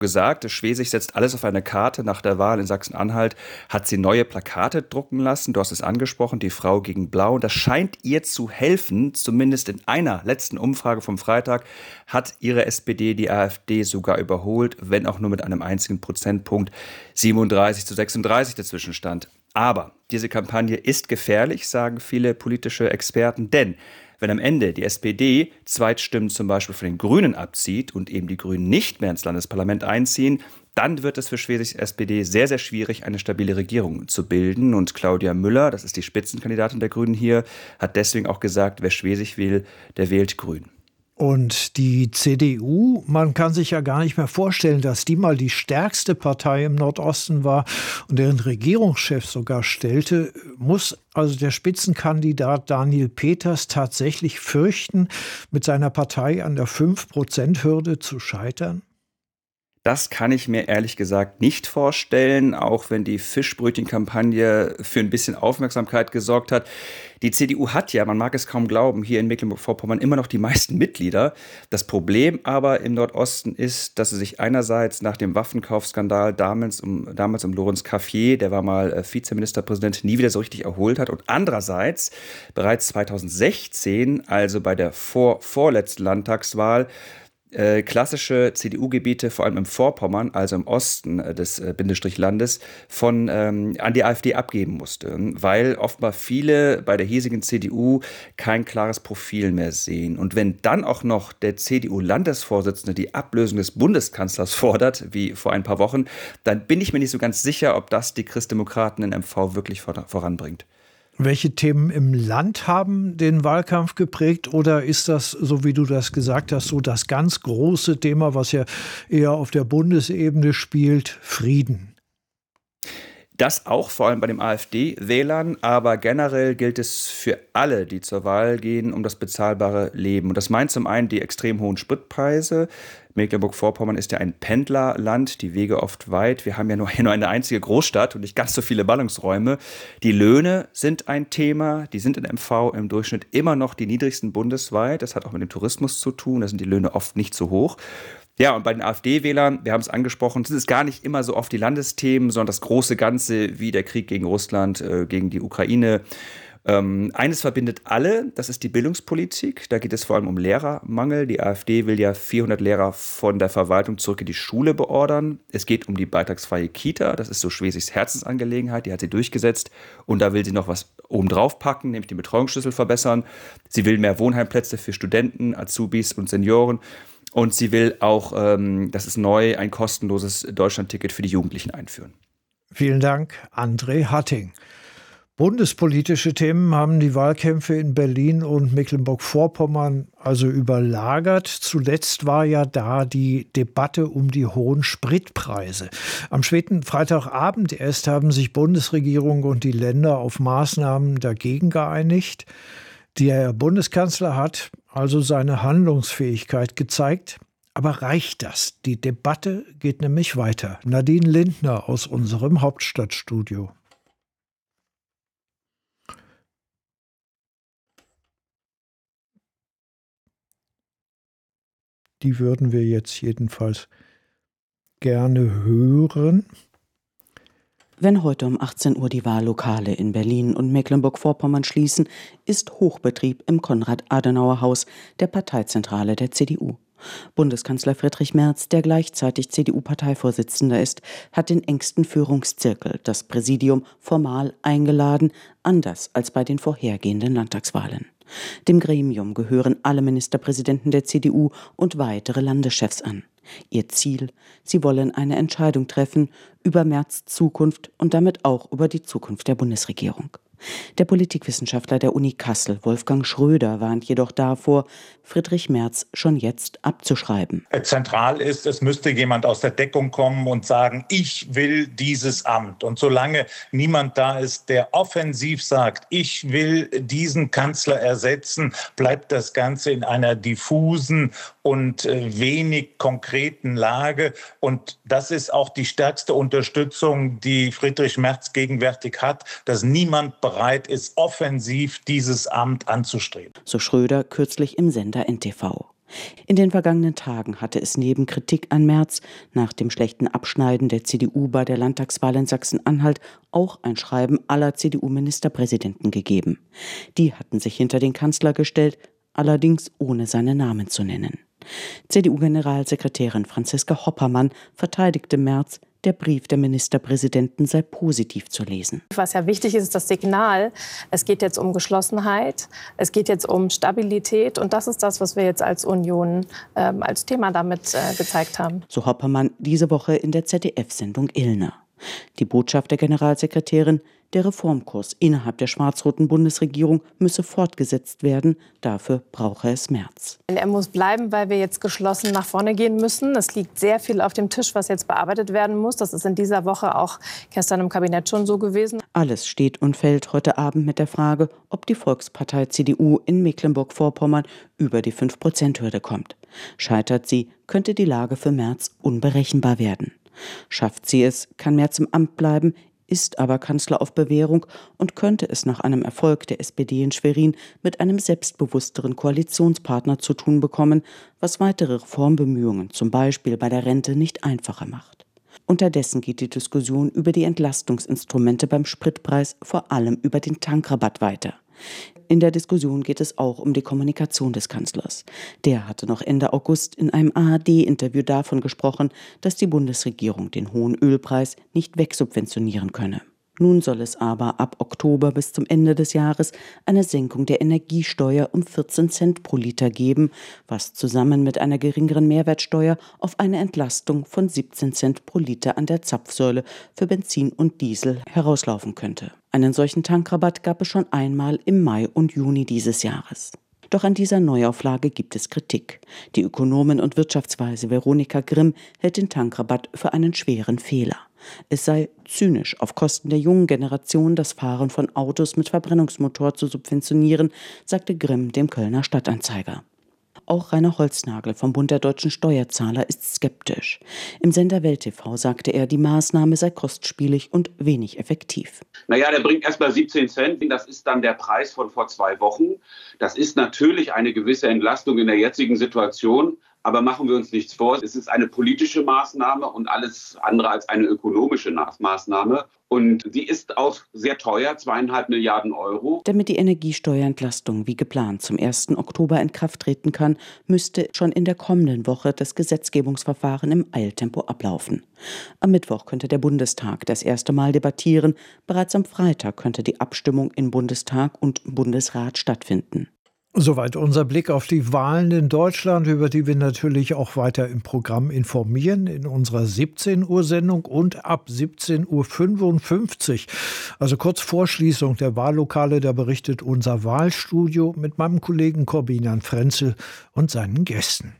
gesagt, Schwesig setzt alles auf eine Karte. Nach der Wahl in Sachsen-Anhalt hat sie neue Plakate drucken lassen. Du hast es angesprochen, die Frau gegen Blau. Und das scheint ihr zu helfen. Zumindest in einer letzten Umfrage vom Freitag hat ihre SPD die AfD sogar überholt, wenn auch nur mit einem einzigen Prozentpunkt. 37-36 der Zwischenstand. Aber diese Kampagne ist gefährlich, sagen viele politische Experten, denn wenn am Ende die SPD Zweitstimmen zum Beispiel von den Grünen abzieht und eben die Grünen nicht mehr ins Landesparlament einziehen, dann wird es für Schwesigs SPD sehr, sehr schwierig, eine stabile Regierung zu bilden. Und Claudia Müller, das ist die Spitzenkandidatin der Grünen hier, hat deswegen auch gesagt, wer Schwesig will, der wählt Grün. Und die CDU, man kann sich ja gar nicht mehr vorstellen, dass die mal die stärkste Partei im Nordosten war und deren Regierungschef sogar stellte. Muss also der Spitzenkandidat Daniel Peters tatsächlich fürchten, mit seiner Partei an der 5%-Hürde zu scheitern? Das kann ich mir ehrlich gesagt nicht vorstellen, auch wenn die Fischbrötchen-Kampagne für ein bisschen Aufmerksamkeit gesorgt hat. Die CDU hat ja, man mag es kaum glauben, hier in Mecklenburg-Vorpommern immer noch die meisten Mitglieder. Das Problem aber im Nordosten ist, dass sie sich einerseits nach dem Waffenkaufskandal damals um Lorenz Cafier, der war mal Vizeministerpräsident, nie wieder so richtig erholt hat. Und andererseits bereits 2016, also bei der vorletzten Landtagswahl, klassische CDU-Gebiete, vor allem im Vorpommern, also im Osten des Bindestrich-Landes, an die AfD abgeben musste, weil offenbar viele bei der hiesigen CDU kein klares Profil mehr sehen. Und wenn dann auch noch der CDU-Landesvorsitzende die Ablösung des Bundeskanzlers fordert, wie vor ein paar Wochen, dann bin ich mir nicht so ganz sicher, ob das die Christdemokraten in MV wirklich voranbringt. Welche Themen im Land haben den Wahlkampf geprägt oder ist das, so wie du das gesagt hast, so das ganz große Thema, was ja eher auf der Bundesebene spielt, Frieden? Das auch, vor allem bei den AfD-Wählern, aber generell gilt es für alle, die zur Wahl gehen, um das bezahlbare Leben. Und das meint zum einen die extrem hohen Spritpreise. Mecklenburg-Vorpommern ist ja ein Pendlerland, die Wege oft weit. Wir haben ja nur eine einzige Großstadt und nicht ganz so viele Ballungsräume. Die Löhne sind ein Thema, die sind in MV im Durchschnitt immer noch die niedrigsten bundesweit. Das hat auch mit dem Tourismus zu tun, da sind die Löhne oft nicht so hoch. Ja, und bei den AfD-Wählern, wir haben es angesprochen, sind es gar nicht immer so oft die Landesthemen, sondern das große Ganze wie der Krieg gegen Russland, gegen die Ukraine. Eines verbindet alle, das ist die Bildungspolitik. Da geht es vor allem um Lehrermangel. Die AfD will ja 400 Lehrer von der Verwaltung zurück in die Schule beordern. Es geht um die beitragsfreie Kita. Das ist so Schwesigs Herzensangelegenheit. Die hat sie durchgesetzt. Und da will sie noch was obendrauf packen, nämlich den Betreuungsschlüssel verbessern. Sie will mehr Wohnheimplätze für Studenten, Azubis und Senioren. Und sie will auch, das ist neu, ein kostenloses Deutschlandticket für die Jugendlichen einführen. Vielen Dank, André Hatting. Bundespolitische Themen haben die Wahlkämpfe in Berlin und Mecklenburg-Vorpommern also überlagert. Zuletzt war ja da die Debatte um die hohen Spritpreise. Am späten Freitagabend erst haben sich Bundesregierung und die Länder auf Maßnahmen dagegen geeinigt. Der Bundeskanzler hat also seine Handlungsfähigkeit gezeigt. Aber reicht das? Die Debatte geht nämlich weiter. Nadine Lindner aus unserem Hauptstadtstudio. Die würden wir jetzt jedenfalls gerne hören. Wenn heute um 18 Uhr die Wahllokale in Berlin und Mecklenburg-Vorpommern schließen, ist Hochbetrieb im Konrad-Adenauer-Haus, der Parteizentrale der CDU. Bundeskanzler Friedrich Merz, der gleichzeitig CDU-Parteivorsitzender ist, hat den engsten Führungszirkel, das Präsidium, formal eingeladen, anders als bei den vorhergehenden Landtagswahlen. Dem Gremium gehören alle Ministerpräsidenten der CDU und weitere Landeschefs an. Ihr Ziel: Sie wollen eine Entscheidung treffen über Merz' Zukunft und damit auch über die Zukunft der Bundesregierung. Der Politikwissenschaftler der Uni Kassel, Wolfgang Schröder, warnt jedoch davor, Friedrich Merz schon jetzt abzuschreiben. Zentral ist, es müsste jemand aus der Deckung kommen und sagen, ich will dieses Amt. Und solange niemand da ist, der offensiv sagt, ich will diesen Kanzler ersetzen, bleibt das Ganze in einer diffusen und wenig konkreten Lage. Und das ist auch die stärkste Unterstützung, die Friedrich Merz gegenwärtig hat, dass niemand bereit ist, offensiv dieses Amt anzustreben. So Schröder kürzlich im Sender NTV. In den vergangenen Tagen hatte es neben Kritik an Merz nach dem schlechten Abschneiden der CDU bei der Landtagswahl in Sachsen-Anhalt auch ein Schreiben aller CDU-Ministerpräsidenten gegeben. Die hatten sich hinter den Kanzler gestellt, allerdings ohne seinen Namen zu nennen. CDU-Generalsekretärin Franziska Hoppermann verteidigte Merz, der Brief der Ministerpräsidenten sei positiv zu lesen. Was ja wichtig ist, ist das Signal. Es geht jetzt um Geschlossenheit, es geht jetzt um Stabilität. Und das ist das, was wir jetzt als Union als Thema damit gezeigt haben. So Hoppermann diese Woche in der ZDF-Sendung Illner. Die Botschaft der Generalsekretärin: Der Reformkurs innerhalb der schwarz-roten Bundesregierung müsse fortgesetzt werden. Dafür brauche es Merz. Er muss bleiben, weil wir jetzt geschlossen nach vorne gehen müssen. Es liegt sehr viel auf dem Tisch, was jetzt bearbeitet werden muss. Das ist in dieser Woche auch gestern im Kabinett schon so gewesen. Alles steht und fällt heute Abend mit der Frage, ob die Volkspartei CDU in Mecklenburg-Vorpommern über die 5%-Hürde kommt. Scheitert sie, könnte die Lage für Merz unberechenbar werden. Schafft sie es, kann Merz im Amt bleiben, ist aber Kanzler auf Bewährung und könnte es nach einem Erfolg der SPD in Schwerin mit einem selbstbewussteren Koalitionspartner zu tun bekommen, was weitere Reformbemühungen, zum Beispiel bei der Rente, nicht einfacher macht. Unterdessen geht die Diskussion über die Entlastungsinstrumente beim Spritpreis, vor allem über den Tankrabatt, weiter. In der Diskussion geht es auch um die Kommunikation des Kanzlers. Der hatte noch Ende August in einem ARD-Interview davon gesprochen, dass die Bundesregierung den hohen Ölpreis nicht wegsubventionieren könne. Nun soll es aber ab Oktober bis zum Ende des Jahres eine Senkung der Energiesteuer um 14 Cent pro Liter geben, was zusammen mit einer geringeren Mehrwertsteuer auf eine Entlastung von 17 Cent pro Liter an der Zapfsäule für Benzin und Diesel herauslaufen könnte. Einen solchen Tankrabatt gab es schon einmal im Mai und Juni dieses Jahres. Doch an dieser Neuauflage gibt es Kritik. Die Ökonomin und Wirtschaftsweise Veronika Grimm hält den Tankrabatt für einen schweren Fehler. Es sei zynisch, auf Kosten der jungen Generation das Fahren von Autos mit Verbrennungsmotor zu subventionieren, sagte Grimm dem Kölner Stadtanzeiger. Auch Rainer Holznagel vom Bund der deutschen Steuerzahler ist skeptisch. Im Sender Welt TV sagte er, die Maßnahme sei kostspielig und wenig effektiv. Der bringt erstmal 17 Cent. Das ist dann der Preis von vor 2 Wochen. Das ist natürlich eine gewisse Entlastung in der jetzigen Situation. Aber machen wir uns nichts vor, es ist eine politische Maßnahme und alles andere als eine ökonomische Maßnahme. Und sie ist auch sehr teuer, 2,5 Milliarden Euro. Damit die Energiesteuerentlastung wie geplant zum 1. Oktober in Kraft treten kann, müsste schon in der kommenden Woche das Gesetzgebungsverfahren im Eiltempo ablaufen. Am Mittwoch könnte der Bundestag das erste Mal debattieren. Bereits am Freitag könnte die Abstimmung in Bundestag und Bundesrat stattfinden. Soweit unser Blick auf die Wahlen in Deutschland, über die wir natürlich auch weiter im Programm informieren, in unserer 17-Uhr-Sendung und ab 17.55 Uhr. Also kurz vor Schließung der Wahllokale, da berichtet unser Wahlstudio mit meinem Kollegen Corbinian Frenzel und seinen Gästen.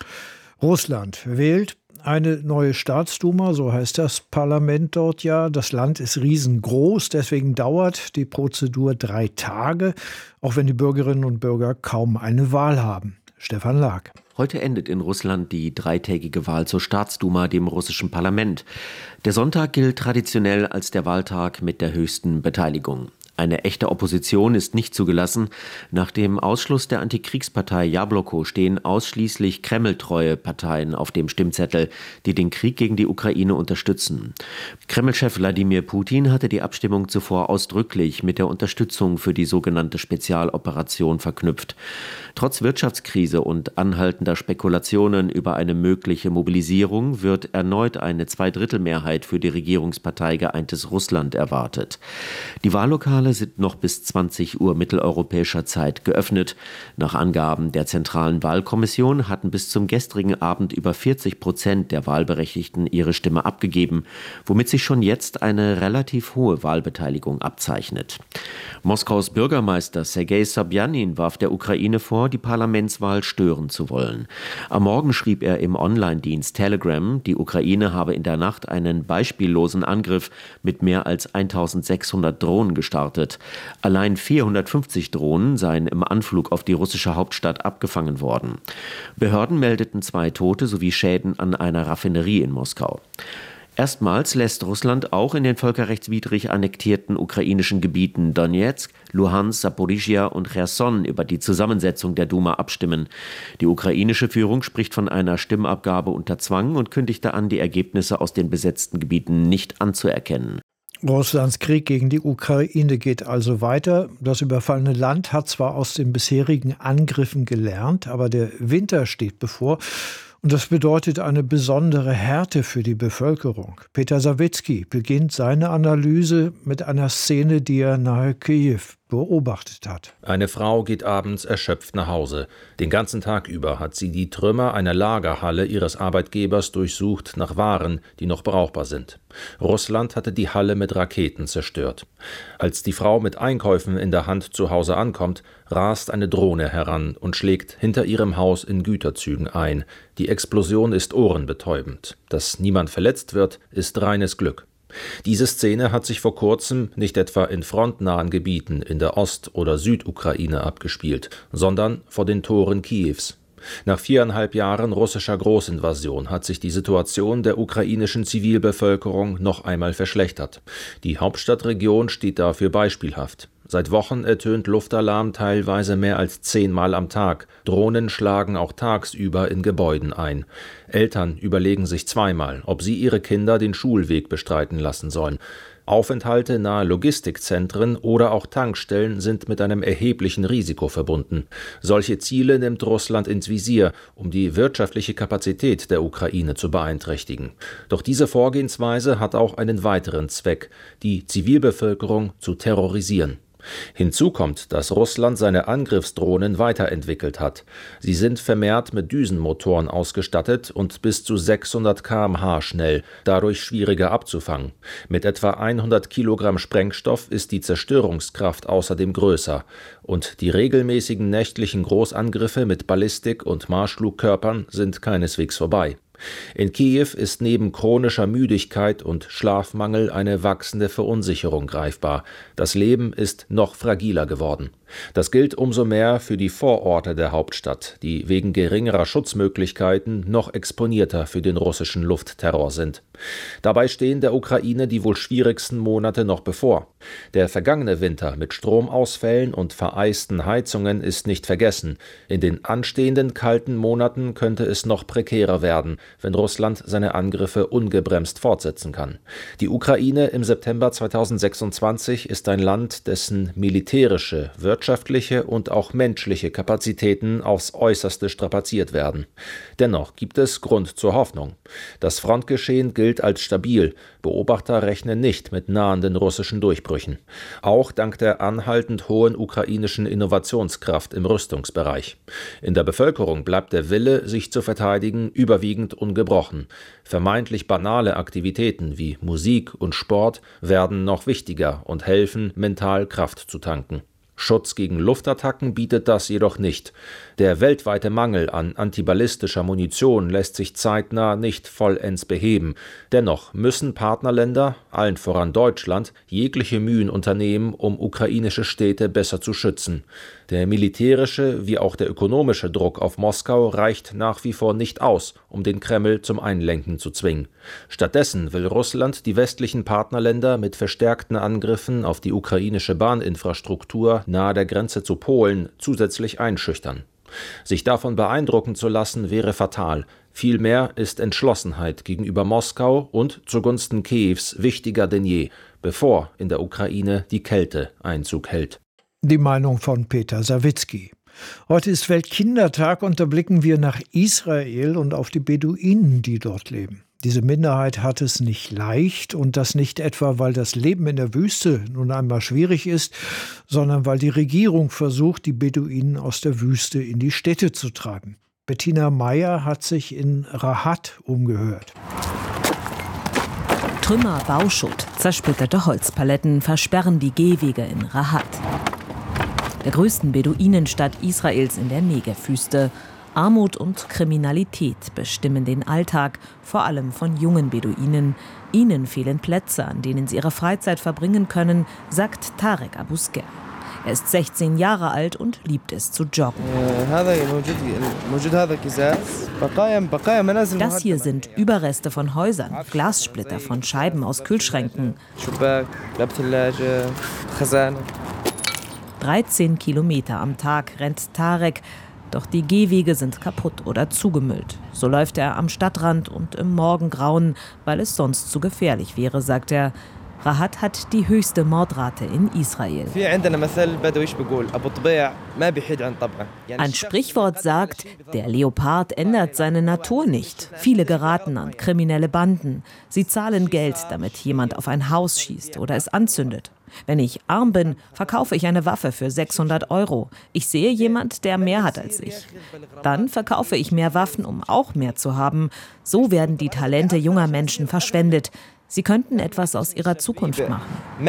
Russland wählt eine neue Staatsduma, so heißt das Parlament dort ja. Das Land ist riesengroß, deswegen dauert die Prozedur 3 Tage, auch wenn die Bürgerinnen und Bürger kaum eine Wahl haben. Stefan Lag. Heute endet in Russland die 3-tägige Wahl zur Staatsduma, dem russischen Parlament. Der Sonntag gilt traditionell als der Wahltag mit der höchsten Beteiligung. Eine echte Opposition ist nicht zugelassen. Nach dem Ausschluss der Antikriegspartei Jabloko stehen ausschließlich kremltreue Parteien auf dem Stimmzettel, die den Krieg gegen die Ukraine unterstützen. Kreml-Chef Wladimir Putin hatte die Abstimmung zuvor ausdrücklich mit der Unterstützung für die sogenannte Spezialoperation verknüpft. Trotz Wirtschaftskrise und anhaltender Spekulationen über eine mögliche Mobilisierung wird erneut eine Zweidrittelmehrheit für die Regierungspartei Geeintes Russland erwartet. Die Wahllokale sind noch bis 20 Uhr mitteleuropäischer Zeit geöffnet. Nach Angaben der Zentralen Wahlkommission hatten bis zum gestrigen Abend über 40% der Wahlberechtigten ihre Stimme abgegeben, womit sich schon jetzt eine relativ hohe Wahlbeteiligung abzeichnet. Moskaus Bürgermeister Sergei Sobjanin warf der Ukraine vor, die Parlamentswahl stören zu wollen. Am Morgen schrieb er im Online-Dienst Telegram, die Ukraine habe in der Nacht einen beispiellosen Angriff mit mehr als 1600 Drohnen gestartet. Allein 450 Drohnen seien im Anflug auf die russische Hauptstadt abgefangen worden. Behörden meldeten 2 Tote sowie Schäden an einer Raffinerie in Moskau. Erstmals lässt Russland auch in den völkerrechtswidrig annektierten ukrainischen Gebieten Donezk, Luhansk, Saporischschja und Cherson über die Zusammensetzung der Duma abstimmen. Die ukrainische Führung spricht von einer Stimmabgabe unter Zwang und kündigte an, die Ergebnisse aus den besetzten Gebieten nicht anzuerkennen. Russlands Krieg gegen die Ukraine geht also weiter. Das überfallene Land hat zwar aus den bisherigen Angriffen gelernt, aber der Winter steht bevor. Und das bedeutet eine besondere Härte für die Bevölkerung. Peter Sawicki beginnt seine Analyse mit einer Szene, die er nahe Kiew beobachtet hat. Eine Frau geht abends erschöpft nach Hause. Den ganzen Tag über hat sie die Trümmer einer Lagerhalle ihres Arbeitgebers durchsucht nach Waren, die noch brauchbar sind. Russland hatte die Halle mit Raketen zerstört. Als die Frau mit Einkäufen in der Hand zu Hause ankommt, rast eine Drohne heran und schlägt hinter ihrem Haus in Güterzügen ein. Die Explosion ist ohrenbetäubend. Dass niemand verletzt wird, ist reines Glück. Diese Szene hat sich vor kurzem nicht etwa in frontnahen Gebieten in der Ost- oder Südukraine abgespielt, sondern vor den Toren Kiews. Nach 4,5 Jahren russischer Großinvasion hat sich die Situation der ukrainischen Zivilbevölkerung noch einmal verschlechtert. Die Hauptstadtregion steht dafür beispielhaft. Seit Wochen ertönt Luftalarm teilweise mehr als 10-mal am Tag. Drohnen schlagen auch tagsüber in Gebäuden ein. Eltern überlegen sich zweimal, ob sie ihre Kinder den Schulweg bestreiten lassen sollen. Aufenthalte nahe Logistikzentren oder auch Tankstellen sind mit einem erheblichen Risiko verbunden. Solche Ziele nimmt Russland ins Visier, um die wirtschaftliche Kapazität der Ukraine zu beeinträchtigen. Doch diese Vorgehensweise hat auch einen weiteren Zweck: die Zivilbevölkerung zu terrorisieren. Hinzu kommt, dass Russland seine Angriffsdrohnen weiterentwickelt hat. Sie sind vermehrt mit Düsenmotoren ausgestattet und bis zu 600 km/h schnell, dadurch schwieriger abzufangen. Mit etwa 100 Kilogramm Sprengstoff ist die Zerstörungskraft außerdem größer. Und die regelmäßigen nächtlichen Großangriffe mit Ballistik- und Marschflugkörpern sind keineswegs vorbei. In Kiew ist neben chronischer Müdigkeit und Schlafmangel eine wachsende Verunsicherung greifbar. Das Leben ist noch fragiler geworden. Das gilt umso mehr für die Vororte der Hauptstadt, die wegen geringerer Schutzmöglichkeiten noch exponierter für den russischen Luftterror sind. Dabei stehen der Ukraine die wohl schwierigsten Monate noch bevor. Der vergangene Winter mit Stromausfällen und vereisten Heizungen ist nicht vergessen. In den anstehenden kalten Monaten könnte es noch prekärer werden, wenn Russland seine Angriffe ungebremst fortsetzen kann. Die Ukraine im September 2026 ist ein Land, dessen militärische, wirtschaftliche und auch menschliche Kapazitäten aufs Äußerste strapaziert werden. Dennoch gibt es Grund zur Hoffnung. Das Frontgeschehen gilt als stabil. Beobachter rechnen nicht mit nahenden russischen Durchbrüchen. Auch dank der anhaltend hohen ukrainischen Innovationskraft im Rüstungsbereich. In der Bevölkerung bleibt der Wille, sich zu verteidigen, überwiegend ungebrochen. Vermeintlich banale Aktivitäten wie Musik und Sport werden noch wichtiger und helfen, mental Kraft zu tanken. Schutz gegen Luftattacken bietet das jedoch nicht. Der weltweite Mangel an antiballistischer Munition lässt sich zeitnah nicht vollends beheben. Dennoch müssen Partnerländer, allen voran Deutschland, jegliche Mühen unternehmen, um ukrainische Städte besser zu schützen. Der militärische wie auch der ökonomische Druck auf Moskau reicht nach wie vor nicht aus, um den Kreml zum Einlenken zu zwingen. Stattdessen will Russland die westlichen Partnerländer mit verstärkten Angriffen auf die ukrainische Bahninfrastruktur nahe der Grenze zu Polen zusätzlich einschüchtern. Sich davon beeindrucken zu lassen, wäre fatal. Vielmehr ist Entschlossenheit gegenüber Moskau und zugunsten Kiews wichtiger denn je, bevor in der Ukraine die Kälte Einzug hält. Die Meinung von Peter Sawicki. Heute ist Weltkindertag und da blicken wir nach Israel und auf die Beduinen, die dort leben. Diese Minderheit hat es nicht leicht und das nicht etwa, weil das Leben in der Wüste nun einmal schwierig ist, sondern weil die Regierung versucht, die Beduinen aus der Wüste in die Städte zu treiben. Bettina Meyer hat sich in Rahat umgehört. Trümmer, Bauschutt, zersplitterte Holzpaletten versperren die Gehwege in Rahat, der größten Beduinenstadt Israels in der Negevwüste. Armut und Kriminalität bestimmen den Alltag, vor allem von jungen Beduinen. Ihnen fehlen Plätze, an denen sie ihre Freizeit verbringen können, sagt Tarek Abusker. Er ist 16 Jahre alt und liebt es zu joggen. Das hier sind Überreste von Häusern, Glassplitter von Scheiben aus Kühlschränken. 13 Kilometer am Tag rennt Tarek. Doch die Gehwege sind kaputt oder zugemüllt. So läuft er am Stadtrand und im Morgengrauen, weil es sonst zu gefährlich wäre, sagt er. Rahat hat die höchste Mordrate in Israel. Ein Sprichwort sagt, der Leopard ändert seine Natur nicht. Viele geraten an kriminelle Banden. Sie zahlen Geld, damit jemand auf ein Haus schießt oder es anzündet. Wenn ich arm bin, verkaufe ich eine Waffe für 600 €. Ich sehe jemand, der mehr hat als ich. Dann verkaufe ich mehr Waffen, um auch mehr zu haben. So werden die Talente junger Menschen verschwendet. Sie könnten etwas aus ihrer Zukunft machen.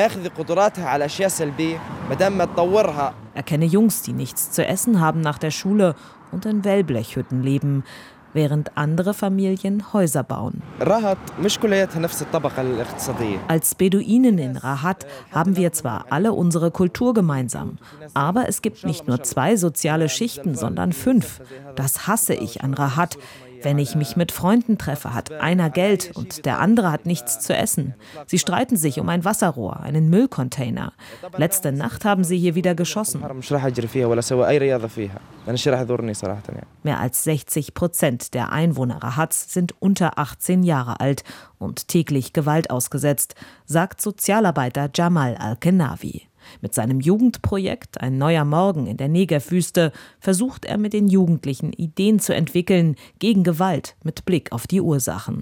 Er kenne Jungs, die nichts zu essen haben nach der Schule und in Wellblechhütten leben, während andere Familien Häuser bauen. Als Beduinen in Rahat haben wir zwar alle unsere Kultur gemeinsam, aber es gibt nicht nur 2 soziale Schichten, sondern 5. Das hasse ich an Rahat. Wenn ich mich mit Freunden treffe, hat einer Geld und der andere hat nichts zu essen. Sie streiten sich um ein Wasserrohr, einen Müllcontainer. Letzte Nacht haben sie hier wieder geschossen. Mehr als 60% der Einwohner Rahats sind unter 18 Jahre alt und täglich Gewalt ausgesetzt, sagt Sozialarbeiter Jamal Al-Kenawi. Mit seinem Jugendprojekt Ein neuer Morgen in der Negev-Wüste versucht er mit den Jugendlichen Ideen zu entwickeln gegen Gewalt mit Blick auf die Ursachen.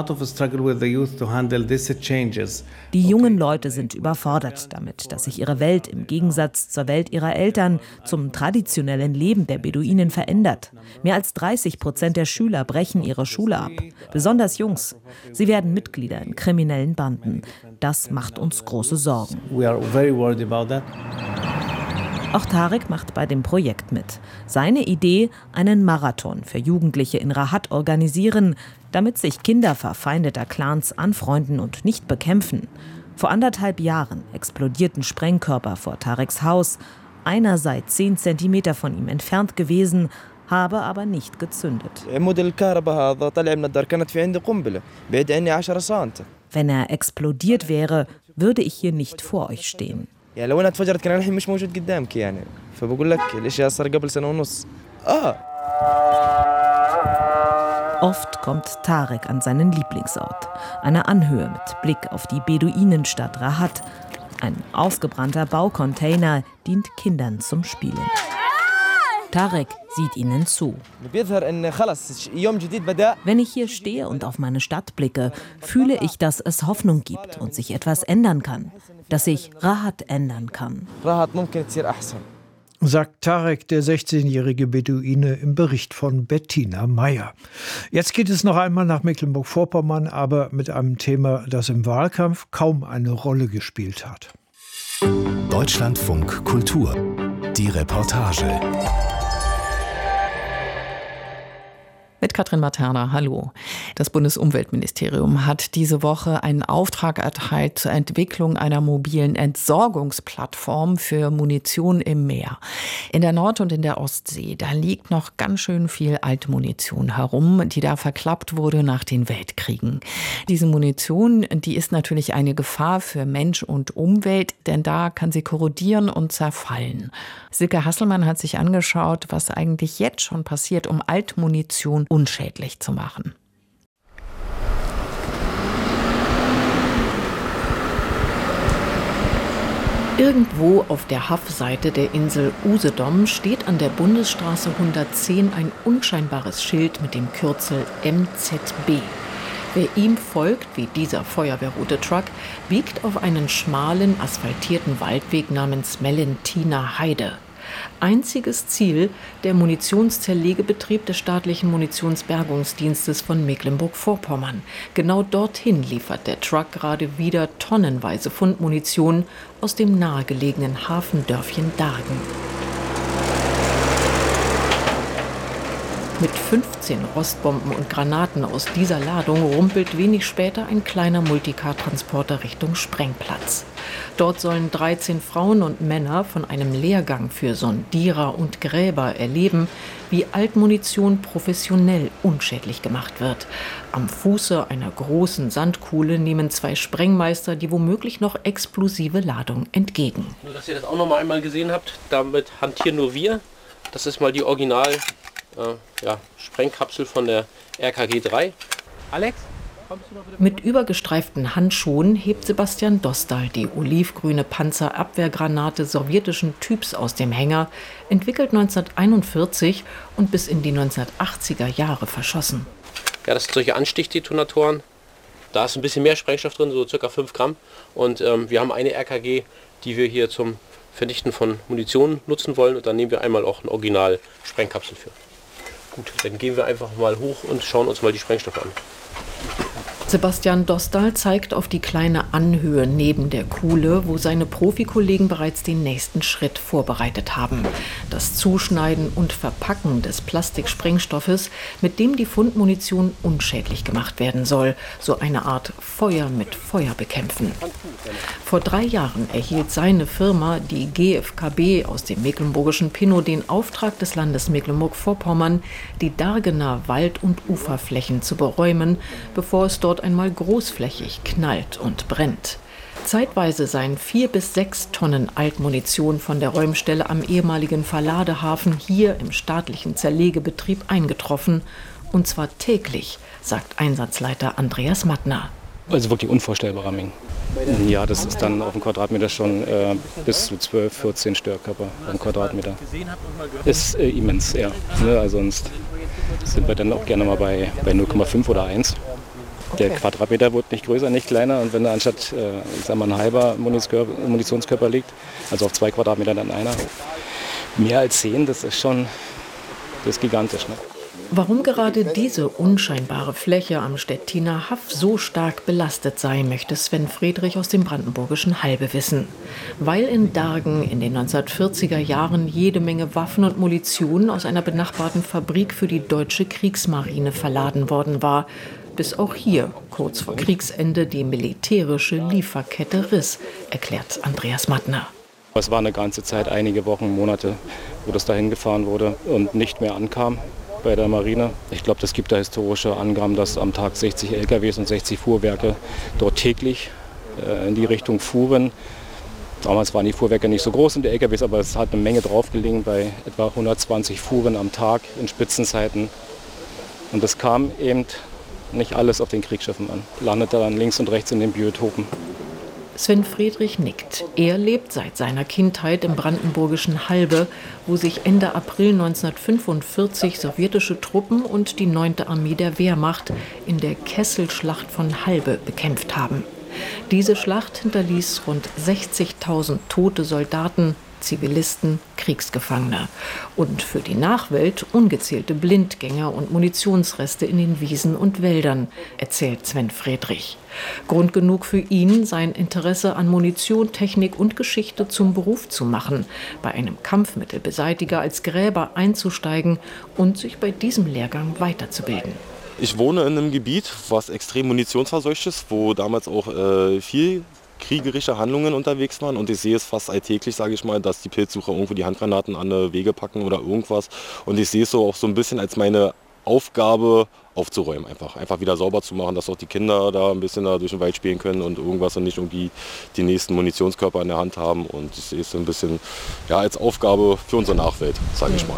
Die jungen Leute sind überfordert damit, dass sich ihre Welt im Gegensatz zur Welt ihrer Eltern zum traditionellen Leben der Beduinen verändert. Mehr als 30% der Schüler brechen ihre Schule ab, besonders Jungs. Sie werden Mitglieder in kriminellen Banden. Das macht uns große Sorgen. Auch Tarek macht bei dem Projekt mit. Seine Idee, einen Marathon für Jugendliche in Rahat organisieren, damit sich Kinder verfeindeter Clans anfreunden und nicht bekämpfen. Vor 1,5 Jahren explodierten Sprengkörper vor Tareks Haus. Einer sei 10 Zentimeter von ihm entfernt gewesen, habe aber nicht gezündet. Wenn er explodiert wäre, würde ich hier nicht vor euch stehen. Oft kommt Tarek an seinen Lieblingsort, eine Anhöhe mit Blick auf die Beduinenstadt Rahat. Ein ausgebrannter Baucontainer dient Kindern zum Spielen. Tarek sieht ihnen zu. Wenn ich hier stehe und auf meine Stadt blicke, fühle ich, dass es Hoffnung gibt und sich etwas ändern kann. Dass sich Rahat ändern kann. Sagt Tarek, der 16-jährige Beduine, im Bericht von Bettina Meyer. Jetzt geht es noch einmal nach Mecklenburg-Vorpommern, aber mit einem Thema, das im Wahlkampf kaum eine Rolle gespielt hat. Deutschlandfunk Kultur. Die Reportage. Mit Katrin Materna, hallo. Das Bundesumweltministerium hat diese Woche einen Auftrag erteilt zur Entwicklung einer mobilen Entsorgungsplattform für Munition im Meer. In der Nord- und in der Ostsee, da liegt noch ganz schön viel alte Munition herum, die da verklappt wurde nach den Weltkriegen. Diese Munition, die ist natürlich eine Gefahr für Mensch und Umwelt, denn da kann sie korrodieren und zerfallen. Silke Hasselmann hat sich angeschaut, was eigentlich jetzt schon passiert, um Altmunition unschädlich zu machen. Irgendwo auf der Haffseite der Insel Usedom steht an der Bundesstraße 110 ein unscheinbares Schild mit dem Kürzel MZB. Wer ihm folgt, wie dieser feuerwehrrote Truck, biegt auf einen schmalen, asphaltierten Waldweg namens Mellentiner Heide. Einziges Ziel der Munitionszerlegebetrieb des staatlichen Munitionsbergungsdienstes von Mecklenburg-Vorpommern. Genau dorthin liefert der Truck gerade wieder tonnenweise Fundmunition aus dem nahegelegenen Hafendörfchen Dargen. Mit 15 Rostbomben und Granaten aus dieser Ladung rumpelt wenig später ein kleiner Multicar-Transporter Richtung Sprengplatz. Dort sollen 13 Frauen und Männer von einem Lehrgang für Sondierer und Gräber erleben, wie Altmunition professionell unschädlich gemacht wird. Am Fuße einer großen Sandkuhle nehmen 2 Sprengmeister die womöglich noch explosive Ladung entgegen. Nur, dass ihr das auch noch mal einmal gesehen habt, damit hantieren nur wir. Das ist mal die Original Sprengkapsel von der RKG 3. Alex? Mit übergestreiften Handschuhen hebt Sebastian Dostal die olivgrüne Panzerabwehrgranate sowjetischen Typs aus dem Hänger, entwickelt 1941 und bis in die 1980er Jahre verschossen. Ja, das sind solche Anstichdetonatoren. Da ist ein bisschen mehr Sprengstoff drin, so ca. 5 Gramm. Und wir haben eine RKG, die wir hier zum Vernichten von Munition nutzen wollen. Und dann nehmen wir einmal auch ein Original-Sprengkapsel für. Gut, dann gehen wir einfach mal hoch und schauen uns mal die Sprengstoffe an. Sebastian Dostal zeigt auf die kleine Anhöhe neben der Kuhle, wo seine Profikollegen bereits den nächsten Schritt vorbereitet haben. Das Zuschneiden und Verpacken des Plastiksprengstoffes, mit dem die Fundmunition unschädlich gemacht werden soll. So eine Art Feuer mit Feuer bekämpfen. Vor 3 Jahren erhielt seine Firma, die GFKB aus dem mecklenburgischen Pinnow, den Auftrag des Landes Mecklenburg-Vorpommern, die Dargener Wald- und Uferflächen zu beräumen, bevor es dort einmal großflächig knallt und brennt. Zeitweise seien 4 bis 6 Tonnen Altmunition von der Räumstelle am ehemaligen Verladehafen hier im staatlichen Zerlegebetrieb eingetroffen. Und zwar täglich, sagt Einsatzleiter Andreas Mattner. Also wirklich unvorstellbare Mengen. Ja, das ist dann auf dem Quadratmeter schon bis zu 12, 14 Störkörper am Quadratmeter. Ist immens, ja. Also sonst sind wir dann auch gerne mal bei 0,5 oder 1. Der Quadratmeter wird nicht größer, nicht kleiner. Und wenn da anstatt ein halber Munitionskörper liegt, also auf 2 Quadratmeter dann einer, mehr als 10, das ist gigantisch. Ne? Warum gerade diese unscheinbare Fläche am Stettiner Haff so stark belastet sei, möchte Sven Friedrich aus dem brandenburgischen Halbe wissen. Weil in Dargen in den 1940er Jahren jede Menge Waffen und Munition aus einer benachbarten Fabrik für die deutsche Kriegsmarine verladen worden war, bis auch hier kurz vor Kriegsende die militärische Lieferkette riss, erklärt Andreas Mattner. Es war eine ganze Zeit, einige Wochen, Monate, wo das dahin gefahren wurde und nicht mehr ankam bei der Marine. Ich glaube, es gibt da historische Angaben, dass am Tag 60 LKWs und 60 Fuhrwerke dort täglich in die Richtung fuhren. Damals waren die Fuhrwerke nicht so groß in den LKWs, aber es hat eine Menge draufgelegen bei etwa 120 Fuhren am Tag in Spitzenzeiten. Und das kam eben nicht alles auf den Kriegsschiffen an. Landete dann links und rechts in den Biotopen. Sven Friedrich nickt. Er lebt seit seiner Kindheit im brandenburgischen Halbe, wo sich Ende April 1945 sowjetische Truppen und die 9. Armee der Wehrmacht in der Kesselschlacht von Halbe bekämpft haben. Diese Schlacht hinterließ rund 60.000 tote Soldaten, Zivilisten, Kriegsgefangene und für die Nachwelt ungezählte Blindgänger und Munitionsreste in den Wiesen und Wäldern, erzählt Sven Friedrich. Grund genug für ihn, sein Interesse an Munition, Technik und Geschichte zum Beruf zu machen, bei einem Kampfmittelbeseitiger als Gräber einzusteigen und sich bei diesem Lehrgang weiterzubilden. Ich wohne in einem Gebiet, was extrem munitionsverseucht ist, wo damals auch viel kriegerische Handlungen unterwegs waren und ich sehe es fast alltäglich, sage ich mal, dass die Pilzsucher irgendwo die Handgranaten an die Wege packen oder irgendwas und ich sehe es so auch so ein bisschen als meine Aufgabe aufzuräumen, einfach wieder sauber zu machen, dass auch die Kinder da ein bisschen da durch den Wald spielen können und irgendwas und nicht irgendwie die nächsten Munitionskörper in der Hand haben und ich sehe es so ein bisschen als Aufgabe für unsere Nachwelt, sage ich mal.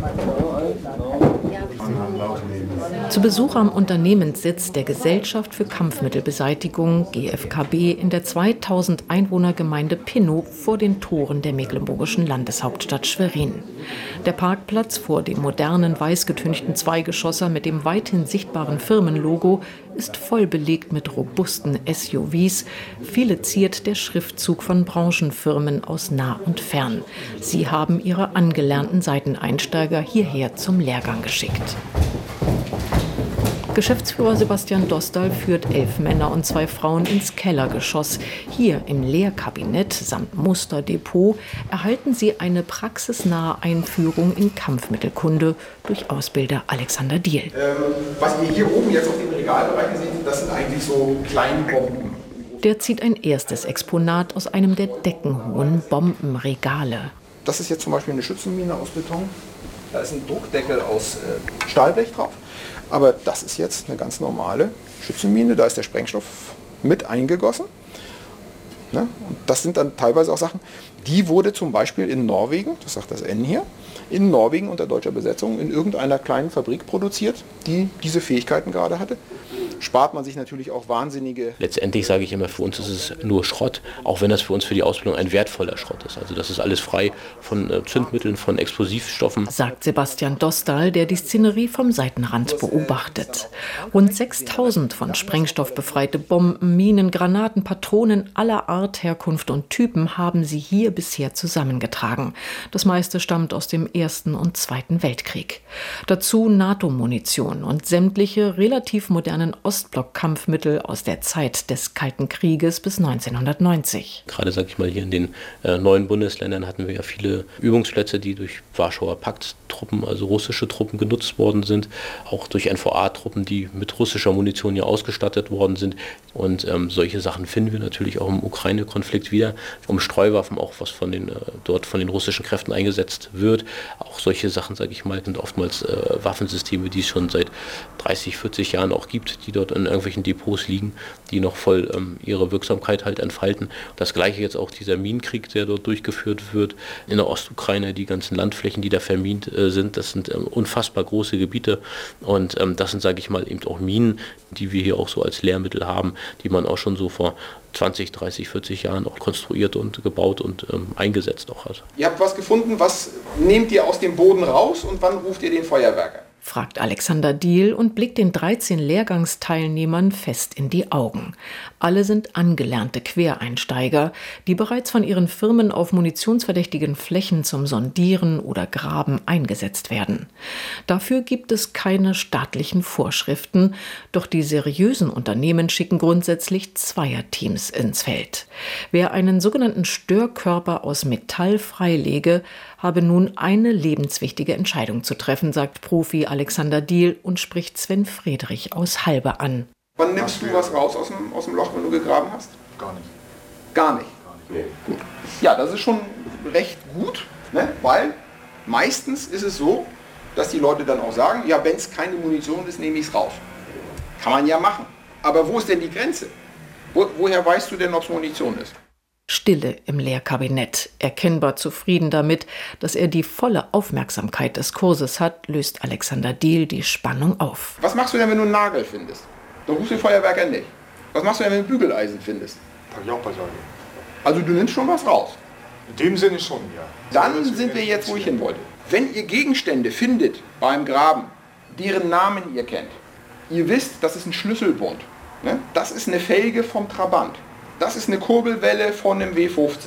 Zu Besuch am Unternehmenssitz der Gesellschaft für Kampfmittelbeseitigung, GFKB, in der 2000 Einwohnergemeinde Pinnow vor den Toren der mecklenburgischen Landeshauptstadt Schwerin. Der Parkplatz vor dem modernen, weißgetünchten Zweigeschosser mit dem weithin sichtbaren Firmenlogo ist voll belegt mit robusten SUVs. Viele ziert der Schriftzug von Branchenfirmen aus nah und fern. Sie haben ihre angelernten Seiteneinsteiger hierher zum Lehrgang geschickt. Geschäftsführer Sebastian Dostal führt 11 Männer und 2 Frauen ins Kellergeschoss. Hier im Lehrkabinett samt Musterdepot erhalten sie eine praxisnahe Einführung in Kampfmittelkunde durch Ausbilder Alexander Diehl. Was ihr hier oben jetzt auf dem Regalbereich seht, das sind eigentlich so Kleinbomben. Der zieht ein erstes Exponat aus einem der deckenhohen Bombenregale. Das ist jetzt zum Beispiel eine Schützenmine aus Beton. Da ist ein Druckdeckel aus Stahlblech drauf. Aber das ist jetzt eine ganz normale Schützenmine. Da ist der Sprengstoff mit eingegossen. Ne? Und das sind dann teilweise auch Sachen, die wurde zum Beispiel in Norwegen, das sagt das N hier, in Norwegen unter deutscher Besetzung in irgendeiner kleinen Fabrik produziert, die diese Fähigkeiten gerade hatte. Spart man sich natürlich auch wahnsinnige... Letztendlich sage ich immer, für uns ist es nur Schrott, auch wenn das für uns für die Ausbildung ein wertvoller Schrott ist. Also das ist alles frei von Zündmitteln, von Explosivstoffen. Sagt Sebastian Dostal, der die Szenerie vom Seitenrand beobachtet. Rund 6.000 von Sprengstoff befreite Bomben, Minen, Granaten, Patronen aller Art, Herkunft und Typen haben sie hier bisher zusammengetragen. Das meiste stammt aus dem Ersten und Zweiten Weltkrieg. Dazu NATO-Munition und sämtliche relativ modernen Ostblock-Kampfmittel aus der Zeit des Kalten Krieges bis 1990. Gerade, sag ich mal, hier in den neuen Bundesländern hatten wir ja viele Übungsplätze, die durch Warschauer Pakt-Truppen, also russische Truppen, genutzt worden sind. Auch durch NVA-Truppen, die mit russischer Munition ja ausgestattet worden sind. Und solche Sachen finden wir natürlich auch im Ukraine-Konflikt wieder. Um Streuwaffen, auch was von den, dort von den russischen Kräften eingesetzt wird. Auch solche Sachen, sage ich mal, sind oftmals Waffensysteme, die es schon seit 30, 40 Jahren auch gibt, die dort in irgendwelchen Depots liegen, die noch voll ihre Wirksamkeit halt entfalten. Das gleiche jetzt auch dieser Minenkrieg, der dort durchgeführt wird in der Ostukraine, die ganzen Landflächen, die da vermint sind, das sind unfassbar große Gebiete und das sind, sage ich mal, eben auch Minen, die wir hier auch so als Lehrmittel haben, die man auch schon so vor 20, 30, 40 Jahren auch konstruiert und gebaut und eingesetzt auch hat. Ihr habt was gefunden, was nehmt ihr aus dem Boden raus und wann ruft ihr den Feuerwerker? Fragt Alexander Diehl und blickt den 13 Lehrgangsteilnehmern fest in die Augen. Alle sind angelernte Quereinsteiger, die bereits von ihren Firmen auf munitionsverdächtigen Flächen zum Sondieren oder Graben eingesetzt werden. Dafür gibt es keine staatlichen Vorschriften, doch die seriösen Unternehmen schicken grundsätzlich Zweierteams ins Feld. Wer einen sogenannten Störkörper aus Metall freilege, habe nun eine lebenswichtige Entscheidung zu treffen, sagt Profi Alexander Diehl und spricht Sven Friedrich aus Halbe an. Wann nimmst du was raus aus dem Loch, wenn du gegraben hast? Gar nicht. Gar nicht? Nee. Gut. Ja, das ist schon recht gut, ne? Weil meistens ist es so, dass die Leute dann auch sagen, ja, wenn es keine Munition ist, nehme ich es raus. Kann man ja machen. Aber wo ist denn die Grenze? Woher weißt du denn, ob es Munition ist? Stille im Lehrkabinett. Erkennbar zufrieden damit, dass er die volle Aufmerksamkeit des Kurses hat, löst Alexander Diehl die Spannung auf. Was machst du denn, wenn du einen Nagel findest? Dann rufst du den Feuerwerker nicht. Was machst du denn, wenn du ein Bügeleisen findest? Pack ich auch beiseite. Also du nimmst schon was raus? In dem Sinne schon, ja. Dann sind wir jetzt, wo ich hin wollte. Wenn ihr Gegenstände findet beim Graben, deren Namen ihr kennt, ihr wisst, das ist ein Schlüsselbund. Ne? Das ist eine Felge vom Trabant. Das ist eine Kurbelwelle von einem W50.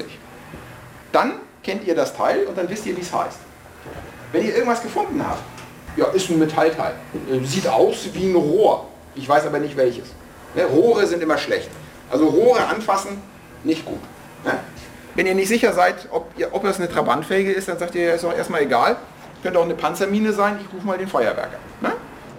Dann kennt ihr das Teil und dann wisst ihr, wie es heißt. Wenn ihr irgendwas gefunden habt, ja, ist ein Metallteil. Sieht aus wie ein Rohr. Ich weiß aber nicht welches. Ne? Rohre sind immer schlecht. Also Rohre anfassen, nicht gut. Ne? Wenn ihr nicht sicher seid, ob das eine Trabantfelge ist, dann sagt ihr, ja, ist doch erstmal egal. Könnte auch eine Panzermine sein, ich rufe mal den Feuerwerker. Ne?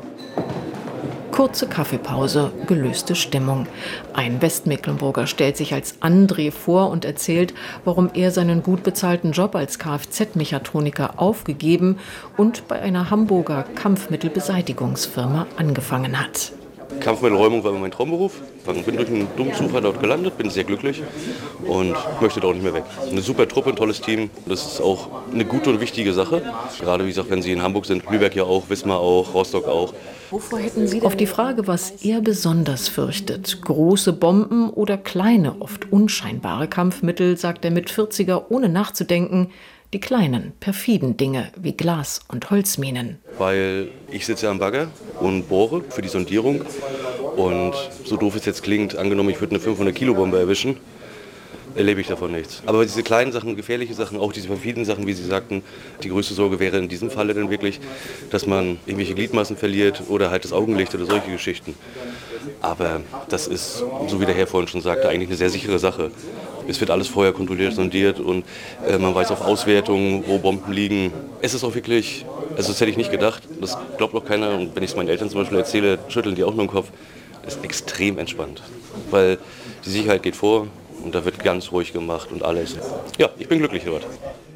Kurze Kaffeepause, gelöste Stimmung. Ein Westmecklenburger stellt sich als André vor und erzählt, warum er seinen gut bezahlten Job als Kfz-Mechatroniker aufgegeben und bei einer Hamburger Kampfmittelbeseitigungsfirma angefangen hat. Kampfmittelräumung war mein Traumberuf. Ich bin durch einen dummen Zufall dort gelandet, bin sehr glücklich und möchte dort nicht mehr weg. Eine super Truppe, ein tolles Team. Das ist auch eine gute und wichtige Sache. Gerade wie gesagt, wenn Sie in Hamburg sind, Lübeck ja auch, Wismar auch, Rostock auch. Wovor hätten Sie auf die Frage, was er besonders fürchtet, große Bomben oder kleine, oft unscheinbare Kampfmittel, sagt der Mit-40er ohne nachzudenken, die kleinen, perfiden Dinge wie Glas- und Holzminen. Weil ich sitze am Bagger und bohre für die Sondierung. Und so doof es jetzt klingt, angenommen, ich würde eine 500-Kilo-Bombe erwischen, erlebe ich davon nichts. Aber diese kleinen Sachen, gefährliche Sachen, auch diese perfiden Sachen, wie Sie sagten, die größte Sorge wäre in diesem Falle dann wirklich, dass man irgendwelche Gliedmaßen verliert oder halt das Augenlicht oder solche Geschichten. Aber das ist, so wie der Herr vorhin schon sagte, eigentlich eine sehr sichere Sache. Es wird alles vorher kontrolliert, sondiert und man weiß auf Auswertungen, wo Bomben liegen. Es ist auch wirklich, also das hätte ich nicht gedacht, das glaubt auch keiner. Und wenn ich es meinen Eltern zum Beispiel erzähle, schütteln die auch nur den Kopf. Es ist extrem entspannt, weil die Sicherheit geht vor. Und da wird ganz ruhig gemacht und alles. Ja, ich bin glücklich dort.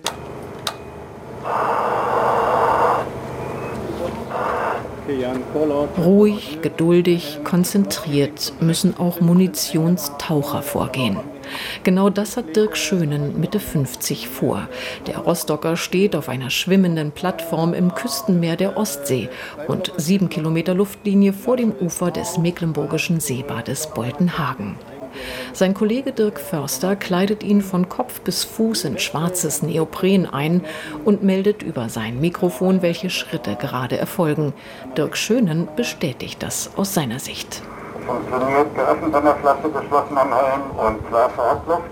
Ruhig, geduldig, konzentriert müssen auch Munitionstaucher vorgehen. Genau das hat Dirk Schönen, Mitte 50, vor. Der Rostocker steht auf einer schwimmenden Plattform im Küstenmeer der Ostsee, rund 7 Kilometer Luftlinie vor dem Ufer des mecklenburgischen Seebades Boltenhagen. Sein Kollege Dirk Förster kleidet ihn von Kopf bis Fuß in schwarzes Neopren ein und meldet über sein Mikrofon, welche Schritte gerade erfolgen. Dirk Schönen bestätigt das aus seiner Sicht. Funktioniert, geöffnet an der Flasche, geschlossen am Helm und klar für Abluft.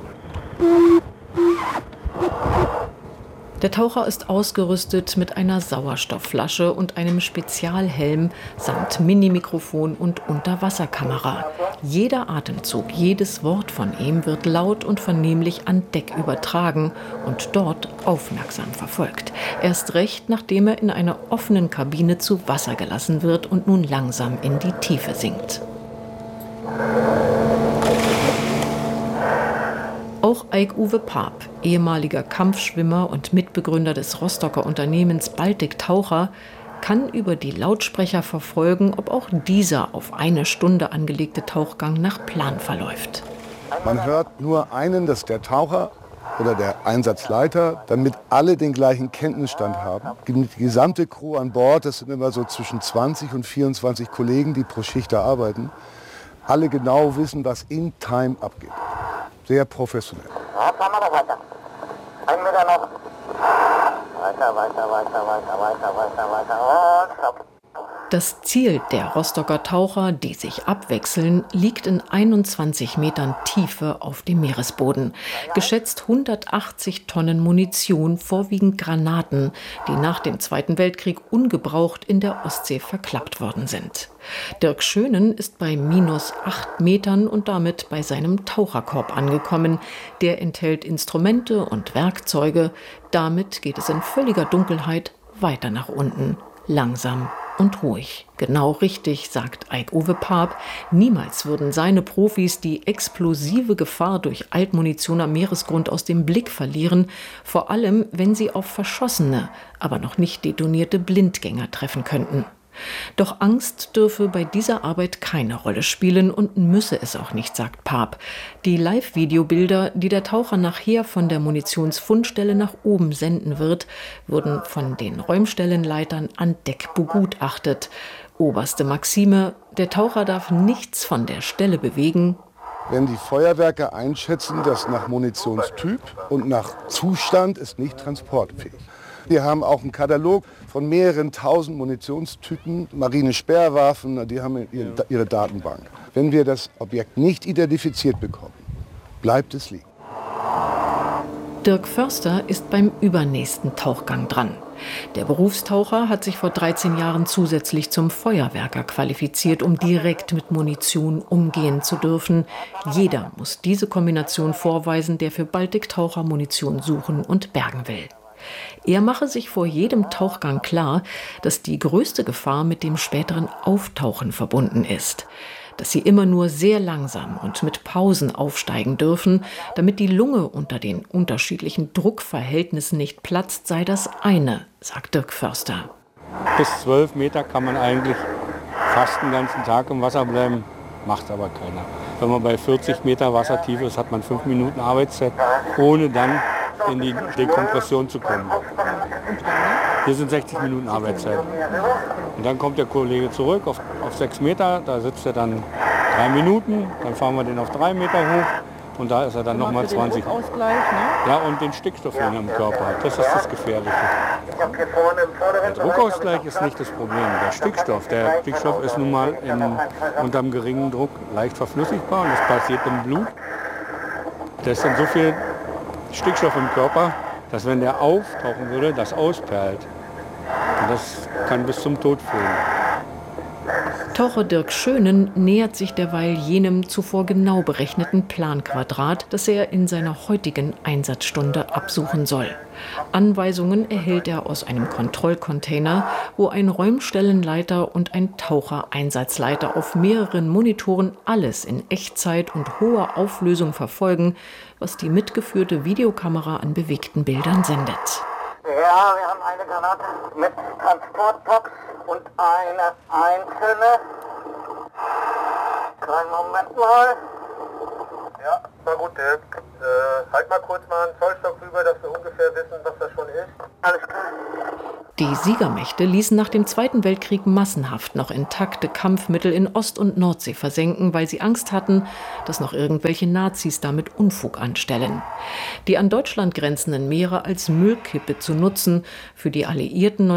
Der Taucher ist ausgerüstet mit einer Sauerstoffflasche und einem Spezialhelm samt Minimikrofon und Unterwasserkamera. Jeder Atemzug, jedes Wort von ihm wird laut und vernehmlich an Deck übertragen und dort aufmerksam verfolgt. Erst recht, nachdem er in einer offenen Kabine zu Wasser gelassen wird und nun langsam in die Tiefe sinkt. Auch Eik-Uwe Paap, ehemaliger Kampfschwimmer und Mitbegründer des Rostocker Unternehmens Baltic Taucher, kann über die Lautsprecher verfolgen, ob auch dieser auf 1 Stunde angelegte Tauchgang nach Plan verläuft. Man hört nur einen, das ist der Taucher oder der Einsatzleiter, damit alle den gleichen Kenntnisstand haben. Die gesamte Crew an Bord, das sind immer so zwischen 20 und 24 Kollegen, die pro Schicht da arbeiten, alle genau wissen, was in Time abgeht. Sehr professionell. Ja, fahren wir noch weiter. 1 Meter noch. Weiter. Und stopp. Das Ziel der Rostocker Taucher, die sich abwechseln, liegt in 21 Metern Tiefe auf dem Meeresboden. Geschätzt 180 Tonnen Munition, vorwiegend Granaten, die nach dem Zweiten Weltkrieg ungebraucht in der Ostsee verklappt worden sind. Dirk Schönen ist bei -8 Metern und damit bei seinem Taucherkorb angekommen. Der enthält Instrumente und Werkzeuge. Damit geht es in völliger Dunkelheit weiter nach unten. Langsam und ruhig. Genau richtig, sagt Eik-Uwe Paap. Niemals würden seine Profis die explosive Gefahr durch Altmunition am Meeresgrund aus dem Blick verlieren, vor allem wenn sie auf verschossene, aber noch nicht detonierte Blindgänger treffen könnten. Doch Angst dürfe bei dieser Arbeit keine Rolle spielen und müsse es auch nicht, sagt Paap. Die Live-Videobilder, die der Taucher nachher von der Munitionsfundstelle nach oben senden wird, wurden von den Räumstellenleitern an Deck begutachtet. Oberste Maxime: Der Taucher darf nichts von der Stelle bewegen. Wenn die Feuerwerke einschätzen, dass nach Munitionstyp und nach Zustand ist nicht transportfähig. Wir haben auch einen Katalog von mehreren tausend Munitionstypen, Marinesperrwaffen, die haben ihre Datenbank. Wenn wir das Objekt nicht identifiziert bekommen, bleibt es liegen. Dirk Förster ist beim übernächsten Tauchgang dran. Der Berufstaucher hat sich vor 13 Jahren zusätzlich zum Feuerwerker qualifiziert, um direkt mit Munition umgehen zu dürfen. Jeder muss diese Kombination vorweisen, der für Baltic Taucher Munition suchen und bergen will. Er mache sich vor jedem Tauchgang klar, dass die größte Gefahr mit dem späteren Auftauchen verbunden ist. Dass sie immer nur sehr langsam und mit Pausen aufsteigen dürfen, damit die Lunge unter den unterschiedlichen Druckverhältnissen nicht platzt, sei das eine, sagt Dirk Förster. Bis 12 Meter kann man eigentlich fast den ganzen Tag im Wasser bleiben, macht aber keiner. Wenn man bei 40 Meter Wassertiefe ist, hat man 5 Minuten Arbeitszeit, ohne dann in die Dekompression zu kommen. Hier sind 60 Minuten Arbeitszeit. Und dann kommt der Kollege zurück auf 6 Meter, da sitzt er dann 3 Minuten, dann fahren wir den auf 3 Meter hoch und da ist er dann nochmal 20. Ausgleich, ne? Ja, und den Stickstoff, den er im Körper hat, das ist das Gefährliche. Der Druckausgleich ist nicht das Problem, der Stickstoff ist nun mal unter einem geringen Druck leicht verflüssigbar und das passiert im Blut. Da ist dann so viel Stickstoff im Körper, dass wenn der auftauchen würde, das ausperlt. Und das kann bis zum Tod führen. Taucher Dirk Schönen nähert sich derweil jenem zuvor genau berechneten Planquadrat, das er in seiner heutigen Einsatzstunde absuchen soll. Anweisungen erhält er aus einem Kontrollcontainer, wo ein Räumstellenleiter und ein Tauchereinsatzleiter auf mehreren Monitoren alles in Echtzeit und hoher Auflösung verfolgen, was die mitgeführte Videokamera an bewegten Bildern sendet. Ja, wir haben eine Granate mit Transportbox und eine einzelne. Kleinen Moment mal. Ja, na gut, Dirk. Halt mal kurz mal einen Zollstock rüber, dass wir ungefähr wissen, was das schon ist. Alles klar. Die Siegermächte ließen nach dem Zweiten Weltkrieg massenhaft noch intakte Kampfmittel in Ost- und Nordsee versenken, weil sie Angst hatten, dass noch irgendwelche Nazis damit Unfug anstellen. Die an Deutschland grenzenden Meere als Müllkippe zu nutzen, für die Alliierten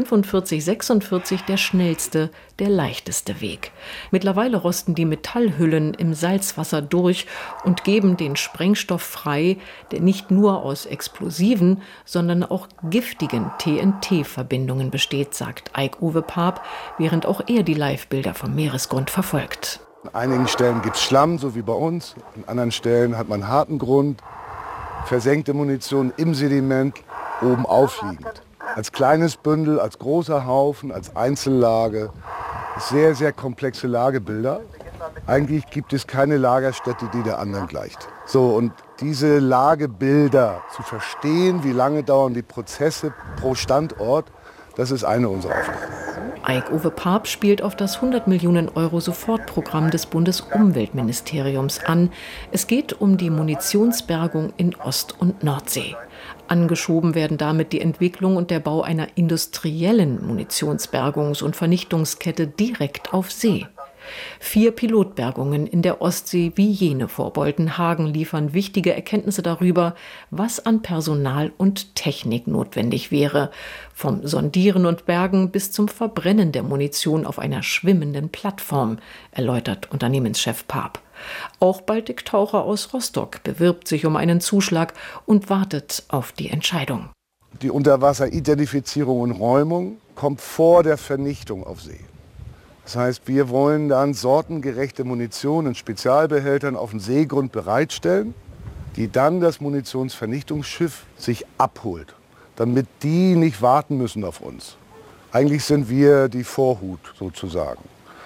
1945/46 der schnellste, der leichteste Weg. Mittlerweile rosten die Metallhüllen im Salzwasser durch und geben den Sprengstoff frei, der nicht nur aus explosiven, sondern auch giftigen TNT-Verbindungen besteht, sagt Eik-Uwe Paap, während auch er die Live-Bilder vom Meeresgrund verfolgt. An einigen Stellen gibt es Schlamm, so wie bei uns. An anderen Stellen hat man harten Grund, versenkte Munition im Sediment, oben aufliegend. Als kleines Bündel, als großer Haufen, als Einzellage. Sehr, sehr komplexe Lagebilder. Eigentlich gibt es keine Lagerstätte, die der anderen gleicht. So, und diese Lagebilder zu verstehen, wie lange dauern die Prozesse pro Standort, das ist eine unserer Aufgaben. Eik-Uwe Paap spielt auf das 100 Millionen Euro Sofortprogramm des Bundesumweltministeriums an. Es geht um die Munitionsbergung in Ost- und Nordsee. Angeschoben werden damit die Entwicklung und der Bau einer industriellen Munitionsbergungs- und Vernichtungskette direkt auf See. 4 Pilotbergungen in der Ostsee wie jene vor Boltenhagen liefern wichtige Erkenntnisse darüber, was an Personal und Technik notwendig wäre. Vom Sondieren und Bergen bis zum Verbrennen der Munition auf einer schwimmenden Plattform, erläutert Unternehmenschef Paap. Auch Baltiktaucher aus Rostock bewirbt sich um einen Zuschlag und wartet auf die Entscheidung. Die Unterwasseridentifizierung und Räumung kommt vor der Vernichtung auf See. Das heißt, wir wollen dann sortengerechte Munition in Spezialbehältern auf dem Seegrund bereitstellen, die dann das Munitionsvernichtungsschiff sich abholt, damit die nicht warten müssen auf uns. Eigentlich sind wir die Vorhut sozusagen.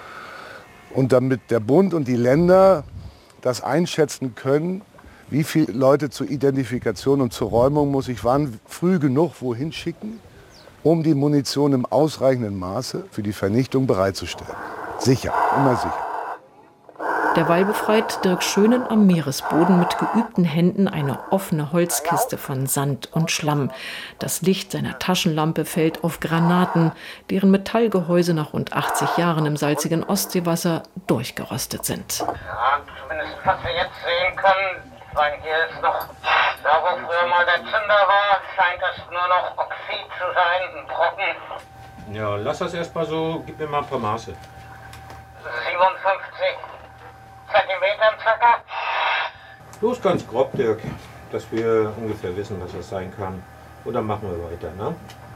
Und damit der Bund und die Länder das einschätzen können, wie viele Leute zur Identifikation und zur Räumung muss ich wann früh genug wohin schicken, um die Munition im ausreichenden Maße für die Vernichtung bereitzustellen. Sicher, immer sicher. Derweil befreit Dirk Schönen am Meeresboden mit geübten Händen eine offene Holzkiste von Sand und Schlamm. Das Licht seiner Taschenlampe fällt auf Granaten, deren Metallgehäuse nach rund 80 Jahren im salzigen Ostseewasser durchgerostet sind. Ja, zumindest was wir jetzt sehen können, weil hier ist noch, da wo früher mal der Zünder war, scheint es nur noch Oxid zu sein, ein Brocken. Ja, lass das erstmal so, gib mir mal ein paar Maße. 57 Zentimetern circa. Bloß ganz grob, Dirk, dass wir ungefähr wissen, was das sein kann. Und dann machen wir weiter, ne?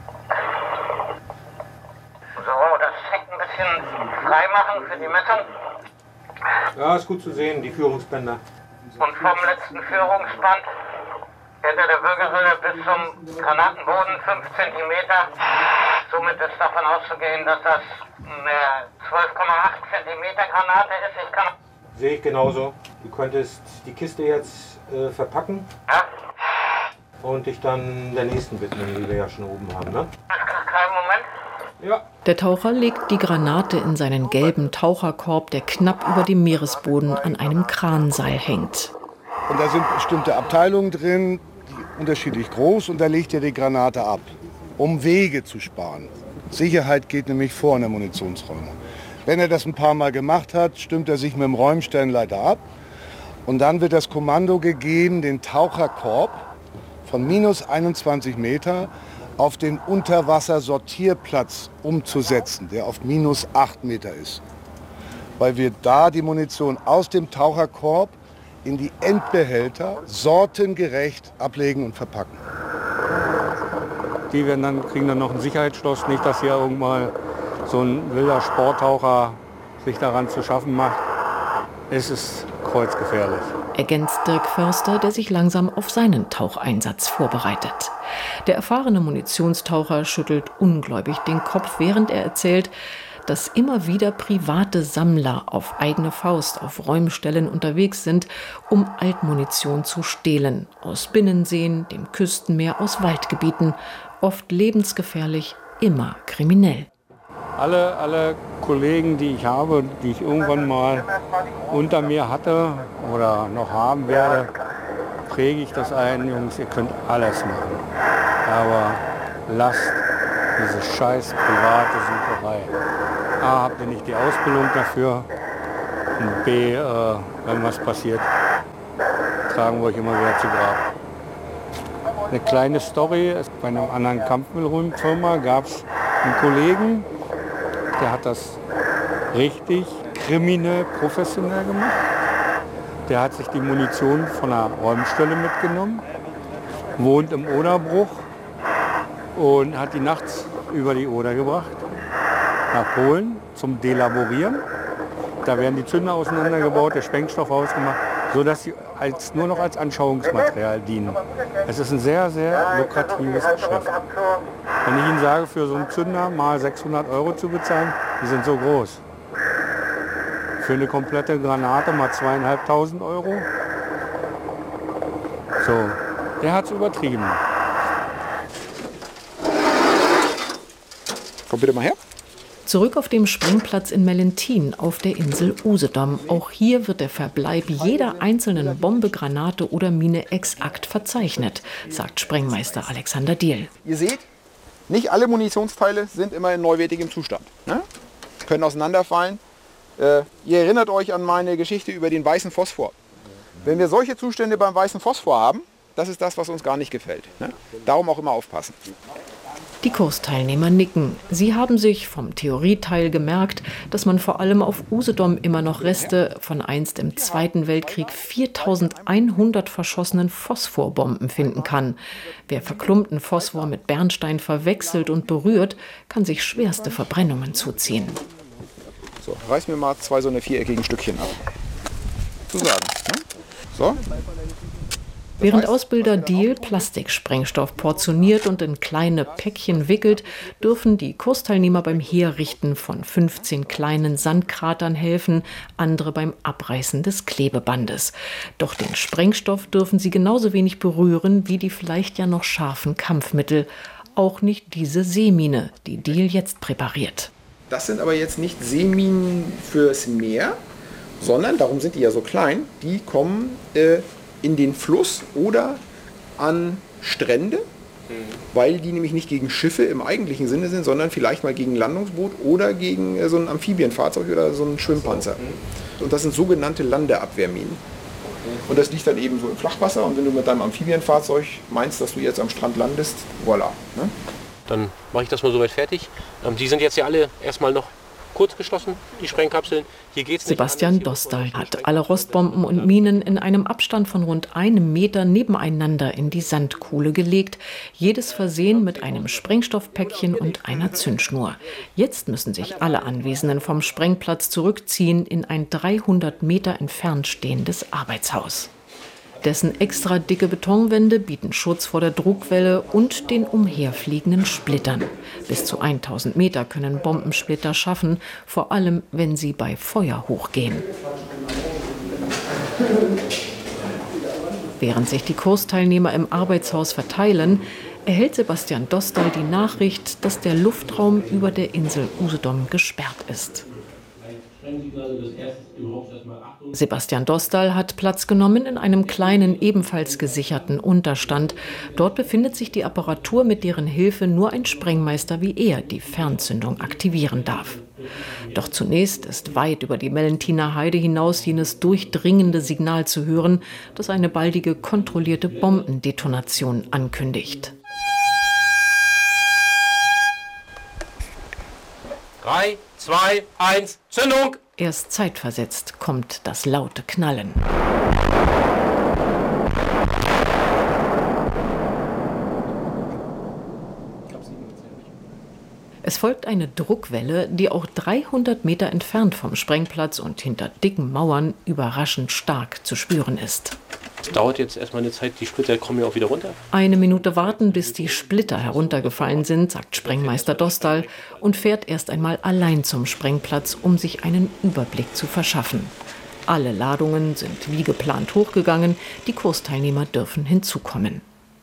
So, das Heck ein bisschen frei machen für die Messung. Ja, ist gut zu sehen, die Führungsbänder. Und vom letzten Führungsband hinter der Bürgerhülle bis zum Granatenboden 5 cm. Somit ist davon auszugehen, dass das eine 12,8 cm Granate ist. Sehe ich genauso. Du könntest die Kiste jetzt verpacken. Ja. Und dich dann der nächsten widmen, die wir ja schon oben haben, ne? Kein Moment. Ja. Der Taucher legt die Granate in seinen gelben Taucherkorb, der knapp über dem Meeresboden an einem Kranseil hängt. Und da sind bestimmte Abteilungen drin, die unterschiedlich groß, und da legt er die Granate ab, um Wege zu sparen. Sicherheit geht nämlich vor in der Munitionsräumung. Wenn er das ein paar Mal gemacht hat, stimmt er sich mit dem Räumstellenleiter ab. Und dann wird das Kommando gegeben, den Taucherkorb von minus 21 Meter auf den Unterwassersortierplatz umzusetzen, der auf minus 8 Meter ist. Weil wir da die Munition aus dem Taucherkorb in die Endbehälter sortengerecht ablegen und verpacken. Die kriegen dann noch ein Sicherheitsschloss, nicht, dass hier irgendwann so ein wilder Sporttaucher sich daran zu schaffen macht. Es ist kreuzgefährlich. Ergänzt Dirk Förster, der sich langsam auf seinen Taucheinsatz vorbereitet. Der erfahrene Munitionstaucher schüttelt ungläubig den Kopf, während er erzählt, dass immer wieder private Sammler auf eigene Faust auf Räumstellen unterwegs sind, um Altmunition zu stehlen. Aus Binnenseen, dem Küstenmeer, aus Waldgebieten. Oft lebensgefährlich, immer kriminell. Alle Kollegen, die ich habe, die ich irgendwann mal unter mir hatte oder noch haben werde, präge ich das ein, Jungs, ihr könnt alles machen. Aber lasst diese scheiß private Sucherei. A, habt ihr nicht die Ausbildung dafür und B, wenn was passiert, tragen wir euch immer wieder zu Grab. Eine kleine Story, bei einer anderen Kampfmittelfirma gab es einen Kollegen, der hat das richtig kriminell professionell gemacht. Der hat sich die Munition von einer Räumstelle mitgenommen, wohnt im Oderbruch und hat die nachts über die Oder gebracht, nach Polen zum Delaborieren. Da werden die Zünder auseinandergebaut, der Sprengstoff ausgemacht, sodass sie nur noch als Anschauungsmaterial dienen. Es ist ein sehr, sehr lukratives Geschäft. Wenn ich Ihnen sage, für so einen Zünder mal 600 € zu bezahlen, die sind so groß. Für eine komplette Granate mal 2.500 €. So, der hat es übertrieben. Komm bitte mal her. Zurück auf dem Sprengplatz in Mellenthin auf der Insel Usedom. Auch hier wird der Verbleib jeder einzelnen Bombe, Granate oder Mine exakt verzeichnet, sagt Sprengmeister Alexander Diehl. Ihr seht, nicht alle Munitionsteile sind immer in neuwertigem Zustand. Ne? Können auseinanderfallen. Ihr erinnert euch an meine Geschichte über den weißen Phosphor. Wenn wir solche Zustände beim weißen Phosphor haben, das ist das, was uns gar nicht gefällt. Ne? Darum auch immer aufpassen. Die Kursteilnehmer nicken. Sie haben sich vom Theorieteil gemerkt, dass man vor allem auf Usedom immer noch Reste von einst im Zweiten Weltkrieg 4100 verschossenen Phosphorbomben finden kann. Wer verklumpten Phosphor mit Bernstein verwechselt und berührt, kann sich schwerste Verbrennungen zuziehen. So, reiß mir mal 2 so eine viereckigen Stückchen ab. Zu sagen. Ne? So. Während Ausbilder Diehl Plastiksprengstoff portioniert und in kleine Päckchen wickelt, dürfen die Kursteilnehmer beim Herrichten von 15 kleinen Sandkratern helfen, andere beim Abreißen des Klebebandes. Doch den Sprengstoff dürfen sie genauso wenig berühren wie die vielleicht ja noch scharfen Kampfmittel. Auch nicht diese Seemine, die Diehl jetzt präpariert. Das sind aber jetzt nicht Seeminen fürs Meer, sondern, darum sind die ja so klein, die kommen in den Fluss oder an Strände, weil die nämlich nicht gegen Schiffe im eigentlichen Sinne sind, sondern vielleicht mal gegen ein Landungsboot oder gegen so ein Amphibienfahrzeug oder so einen Schwimmpanzer. Und das sind sogenannte Landeabwehrminen. Und das liegt dann eben so im Flachwasser und wenn du mit deinem Amphibienfahrzeug meinst, dass du jetzt am Strand landest, voilà. Ne? Dann mache ich das mal soweit fertig. Die sind jetzt ja alle erstmal noch kurz geschlossen, die Sprengkapseln. Hier geht's nicht. Sebastian Dostal hat alle Rostbomben und Minen in einem Abstand von rund 1 Meter nebeneinander in die Sandkuhle gelegt. Jedes versehen mit einem Sprengstoffpäckchen und einer Zündschnur. Jetzt müssen sich alle Anwesenden vom Sprengplatz zurückziehen in ein 300 Meter entfernt stehendes Arbeitshaus. Dessen extra dicke Betonwände bieten Schutz vor der Druckwelle und den umherfliegenden Splittern. Bis zu 1000 Meter können Bombensplitter schaffen, vor allem wenn sie bei Feuer hochgehen. Während sich die Kursteilnehmer im Arbeitshaus verteilen, erhält Sebastian Dostal die Nachricht, dass der Luftraum über der Insel Usedom gesperrt ist. Sebastian Dostal hat Platz genommen in einem kleinen, ebenfalls gesicherten Unterstand. Dort befindet sich die Apparatur, mit deren Hilfe nur ein Sprengmeister wie er die Fernzündung aktivieren darf. Doch zunächst ist weit über die Mellentiner Heide hinaus jenes durchdringende Signal zu hören, das eine baldige kontrollierte Bombendetonation ankündigt. 3, 2, 1, Zündung! Erst zeitversetzt kommt das laute Knallen. Es folgt eine Druckwelle, die auch 300 Meter entfernt vom Sprengplatz und hinter dicken Mauern überraschend stark zu spüren ist. Es dauert jetzt erstmal eine Zeit, die Splitter kommen ja auch wieder runter. 1 Minute warten, bis die Splitter heruntergefallen sind, sagt Sprengmeister Dostal und fährt erst einmal allein zum Sprengplatz, um sich einen Überblick zu verschaffen. Alle Ladungen sind wie geplant hochgegangen, die Kursteilnehmer dürfen hinzukommen.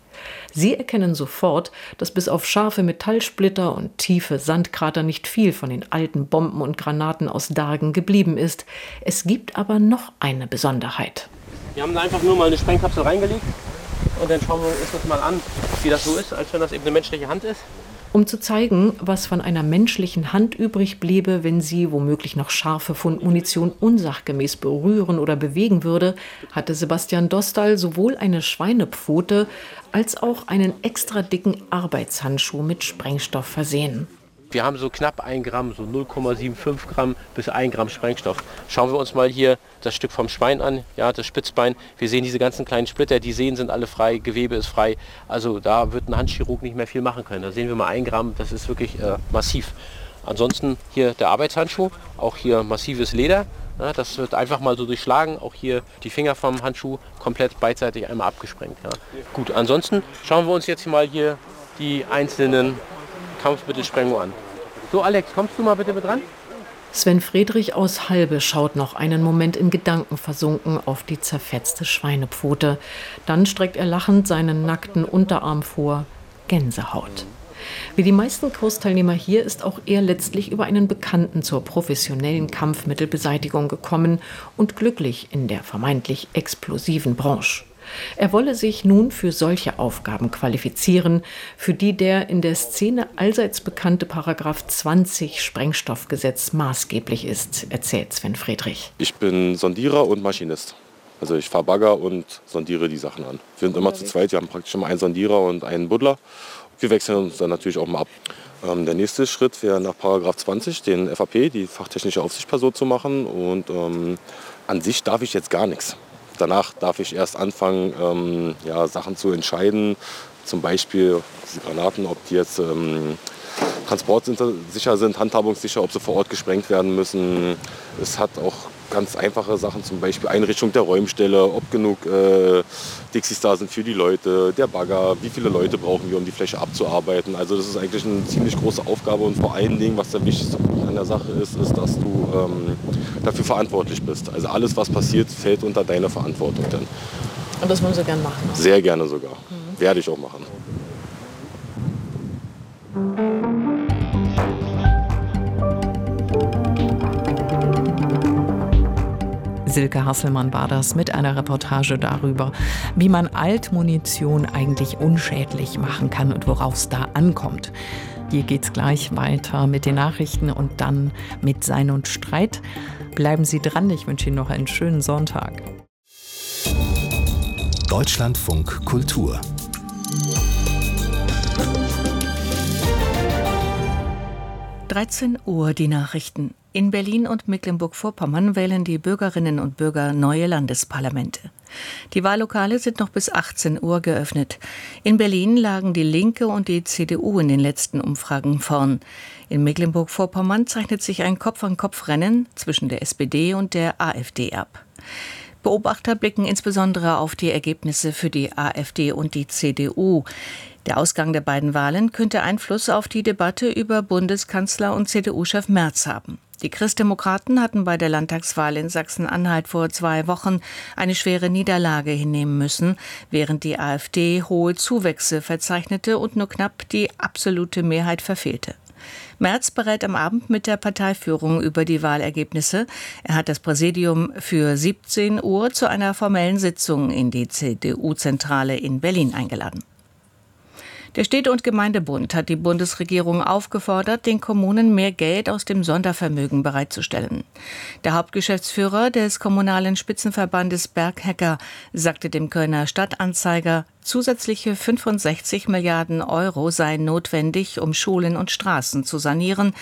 Sie erkennen sofort, dass bis auf scharfe Metallsplitter und tiefe Sandkrater nicht viel von den alten Bomben und Granaten aus Dargen geblieben ist. Es gibt aber noch eine Besonderheit. Wir haben da einfach nur mal eine Sprengkapsel reingelegt und dann schauen wir uns das mal an, wie das so ist, als wenn das eben eine menschliche Hand ist. Um zu zeigen, was von einer menschlichen Hand übrig bliebe, wenn sie womöglich noch scharfe Fundmunition unsachgemäß berühren oder bewegen würde, hatte Sebastian Dostal sowohl eine Schweinepfote als auch einen extra dicken Arbeitshandschuh mit Sprengstoff versehen. Wir haben so knapp 1 Gramm, so 0,75 Gramm bis 1 Gramm Sprengstoff. Schauen wir uns mal hier das Stück vom Schwein an, ja, das Spitzbein. Wir sehen diese ganzen kleinen Splitter, die Sehnen sind alle frei, Gewebe ist frei. Also da wird ein Handchirurg nicht mehr viel machen können. Da sehen wir mal 1 Gramm, das ist wirklich massiv. Ansonsten hier der Arbeitshandschuh, auch hier massives Leder. Ja, das wird einfach mal so durchschlagen. Auch hier die Finger vom Handschuh komplett beidseitig einmal abgesprengt. Ja. Gut, ansonsten schauen wir uns jetzt mal hier die einzelnen Kampfmittelsprengungen an. So, Alex, kommst du mal bitte mit ran? Sven Friedrich aus Halbe schaut noch einen Moment in Gedanken versunken auf die zerfetzte Schweinepfote. Dann streckt er lachend seinen nackten Unterarm vor. Gänsehaut. Wie die meisten Kursteilnehmer hier ist auch er letztlich über einen Bekannten zur professionellen Kampfmittelbeseitigung gekommen und glücklich in der vermeintlich explosiven Branche. Er wolle sich nun für solche Aufgaben qualifizieren, für die der in der Szene allseits bekannte § 20 Sprengstoffgesetz maßgeblich ist, erzählt Sven Friedrich. Ich bin Sondierer und Maschinist. Also ich fahre Bagger und sondiere die Sachen an. Wir sind immer zu zweit, wir haben praktisch immer einen Sondierer und einen Buddler. Wir wechseln uns dann natürlich auch mal ab. Der nächste Schritt wäre nach § 20 den FAP, die fachtechnische Aufsichtsperson, zu machen. Und an sich darf ich jetzt gar nichts. Danach darf ich erst anfangen, Sachen zu entscheiden. Zum Beispiel diese Granaten, ob die jetzt transportsicher sind, handhabungssicher, ob sie vor Ort gesprengt werden müssen. Es hat auch ganz einfache Sachen, zum Beispiel Einrichtung der Räumstelle, ob genug Dixies da sind für die Leute, der Bagger, wie viele Leute brauchen wir, um die Fläche abzuarbeiten. Also das ist eigentlich eine ziemlich große Aufgabe und vor allen Dingen, was der wichtigste Punkt an der Sache ist, dass du dafür verantwortlich bist. Also alles, was passiert, fällt unter deine Verantwortung dann. Und das wollen Sie gerne machen? Sehr gerne sogar. Werde ich auch machen. Silke Hasselmann war das mit einer Reportage darüber, wie man Altmunition eigentlich unschädlich machen kann und worauf es da ankommt. Hier geht's gleich weiter mit den Nachrichten und dann mit Sein und Streit. Bleiben Sie dran, ich wünsche Ihnen noch einen schönen Sonntag. Deutschlandfunk Kultur. (13 Uhr) die Nachrichten. In Berlin und Mecklenburg-Vorpommern wählen die Bürgerinnen und Bürger neue Landesparlamente. Die Wahllokale sind noch bis 18 Uhr geöffnet. In Berlin lagen die Linke und die CDU in den letzten Umfragen vorn. In Mecklenburg-Vorpommern zeichnet sich ein Kopf-an-Kopf-Rennen zwischen der SPD und der AfD ab. Beobachter blicken insbesondere auf die Ergebnisse für die AfD und die CDU. Der Ausgang der beiden Wahlen könnte Einfluss auf die Debatte über Bundeskanzler und CDU-Chef Merz haben. Die Christdemokraten hatten bei der Landtagswahl in Sachsen-Anhalt vor 2 Wochen eine schwere Niederlage hinnehmen müssen, während die AfD hohe Zuwächse verzeichnete und nur knapp die absolute Mehrheit verfehlte. Merz berät am Abend mit der Parteiführung über die Wahlergebnisse. Er hat das Präsidium für 17 Uhr zu einer formellen Sitzung in die CDU-Zentrale in Berlin eingeladen. Der Städte- und Gemeindebund hat die Bundesregierung aufgefordert, den Kommunen mehr Geld aus dem Sondervermögen bereitzustellen. Der Hauptgeschäftsführer des kommunalen Spitzenverbandes Berghecker sagte dem Kölner Stadtanzeiger, zusätzliche 65 Milliarden Euro seien notwendig, um Schulen und Straßen zu sanieren,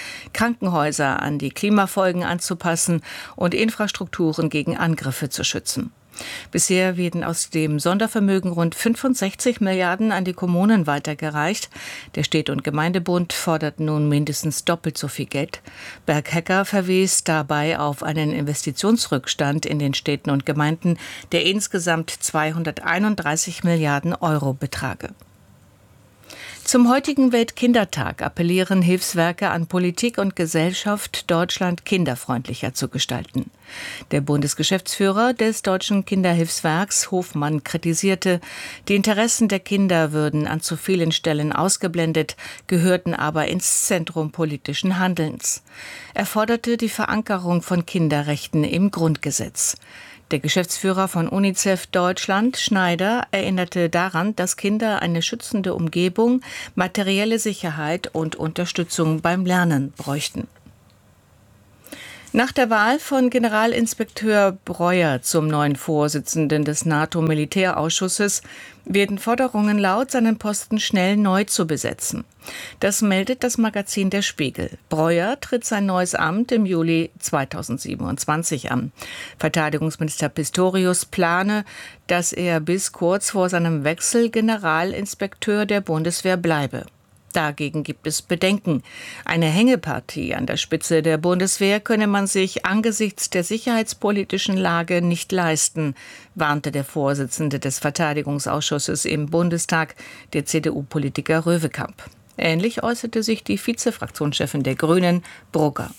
Krankenhäuser an die Klimafolgen anzupassen und Infrastrukturen gegen Angriffe zu schützen. Bisher werden aus dem Sondervermögen rund 65 Milliarden an die Kommunen weitergereicht. Der Städte- und Gemeindebund fordert nun mindestens doppelt so viel Geld. Berg-Hecker verwies dabei auf einen Investitionsrückstand in den Städten und Gemeinden, der insgesamt 231 Milliarden Euro betrage. Zum heutigen Weltkindertag appellieren Hilfswerke an Politik und Gesellschaft, Deutschland kinderfreundlicher zu gestalten. Der Bundesgeschäftsführer des Deutschen Kinderhilfswerks, Hofmann, kritisierte, die Interessen der Kinder würden an zu vielen Stellen ausgeblendet, gehörten aber ins Zentrum politischen Handelns. Er forderte die Verankerung von Kinderrechten im Grundgesetz. Der Geschäftsführer von UNICEF Deutschland, Schneider, erinnerte daran, dass Kinder eine schützende Umgebung, materielle Sicherheit und Unterstützung beim Lernen bräuchten. Nach der Wahl von Generalinspekteur Breuer zum neuen Vorsitzenden des NATO-Militärausschusses werden Forderungen laut, seinen Posten schnell neu zu besetzen. Das meldet das Magazin Der Spiegel. Breuer tritt sein neues Amt im Juli 2027 an. Verteidigungsminister Pistorius plane, dass er bis kurz vor seinem Wechsel Generalinspekteur der Bundeswehr bleibe. Dagegen gibt es Bedenken. Eine Hängepartie an der Spitze der Bundeswehr könne man sich angesichts der sicherheitspolitischen Lage nicht leisten, warnte der Vorsitzende des Verteidigungsausschusses im Bundestag, der CDU-Politiker Röwekamp. Ähnlich äußerte sich die Vizefraktionschefin der Grünen, Brugger.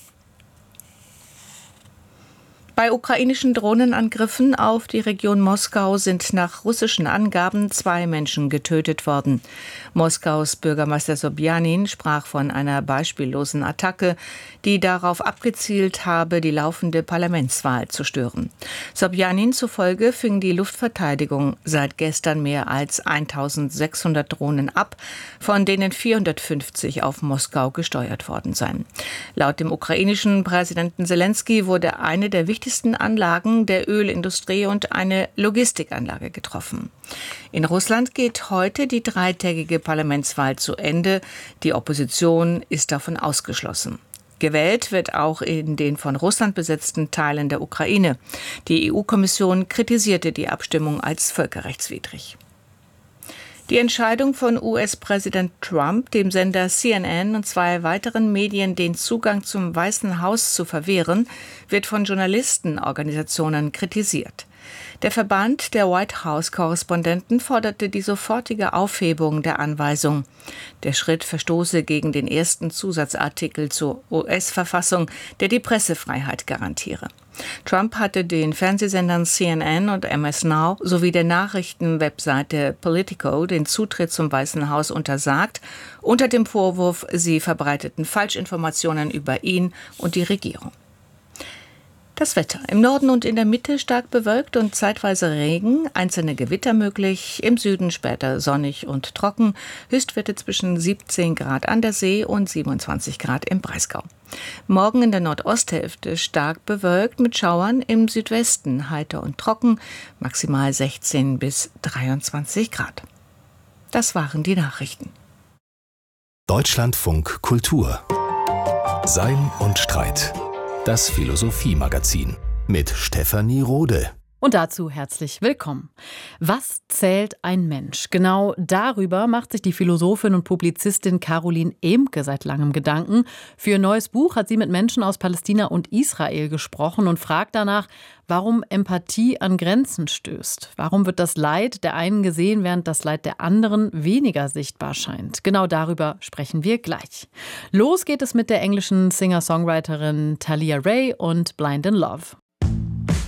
Bei ukrainischen Drohnenangriffen auf die Region Moskau sind nach russischen Angaben 2 Menschen getötet worden. Moskaus Bürgermeister Sobjanin sprach von einer beispiellosen Attacke, die darauf abgezielt habe, die laufende Parlamentswahl zu stören. Sobjanin zufolge fing die Luftverteidigung seit gestern mehr als 1600 Drohnen ab, von denen 450 auf Moskau gesteuert worden seien. Laut dem ukrainischen Präsidenten Selenskyj wurde eine der wichtigsten Anlagen der Ölindustrie und eine Logistikanlage getroffen. In Russland geht heute die 3-tägige Parlamentswahl zu Ende. Die Opposition ist davon ausgeschlossen. Gewählt wird auch in den von Russland besetzten Teilen der Ukraine. Die EU-Kommission kritisierte die Abstimmung als völkerrechtswidrig. Die Entscheidung von US-Präsident Trump, dem Sender CNN und 2 weiteren Medien den Zugang zum Weißen Haus zu verwehren, wird von Journalistenorganisationen kritisiert. Der Verband der White House-Korrespondenten forderte die sofortige Aufhebung der Anweisung. Der Schritt verstoße gegen den ersten Zusatzartikel zur US-Verfassung, der die Pressefreiheit garantiere. Trump hatte den Fernsehsendern CNN und MS Now sowie der Nachrichtenwebseite Politico den Zutritt zum Weißen Haus untersagt, unter dem Vorwurf, sie verbreiteten Falschinformationen über ihn und die Regierung. Das Wetter. Im Norden und in der Mitte stark bewölkt und zeitweise Regen, einzelne Gewitter möglich, im Süden später sonnig und trocken, Höchstwerte zwischen 17 Grad an der See und 27 Grad im Breisgau. Morgen in der Nordosthälfte stark bewölkt mit Schauern, im Südwesten heiter und trocken, maximal 16 bis 23 Grad. Das waren die Nachrichten. Deutschlandfunk Kultur. Sein und Streit. Das Philosophie-Magazin mit Stefanie Rode. Und dazu herzlich willkommen. Was zählt ein Mensch? Genau darüber macht sich die Philosophin und Publizistin Caroline Emke seit langem Gedanken. Für ihr neues Buch hat sie mit Menschen aus Palästina und Israel gesprochen und fragt danach, warum Empathie an Grenzen stößt. Warum wird das Leid der einen gesehen, während das Leid der anderen weniger sichtbar scheint? Genau darüber sprechen wir gleich. Los geht es mit der englischen Singer-Songwriterin Talia Ray und Blind in Love.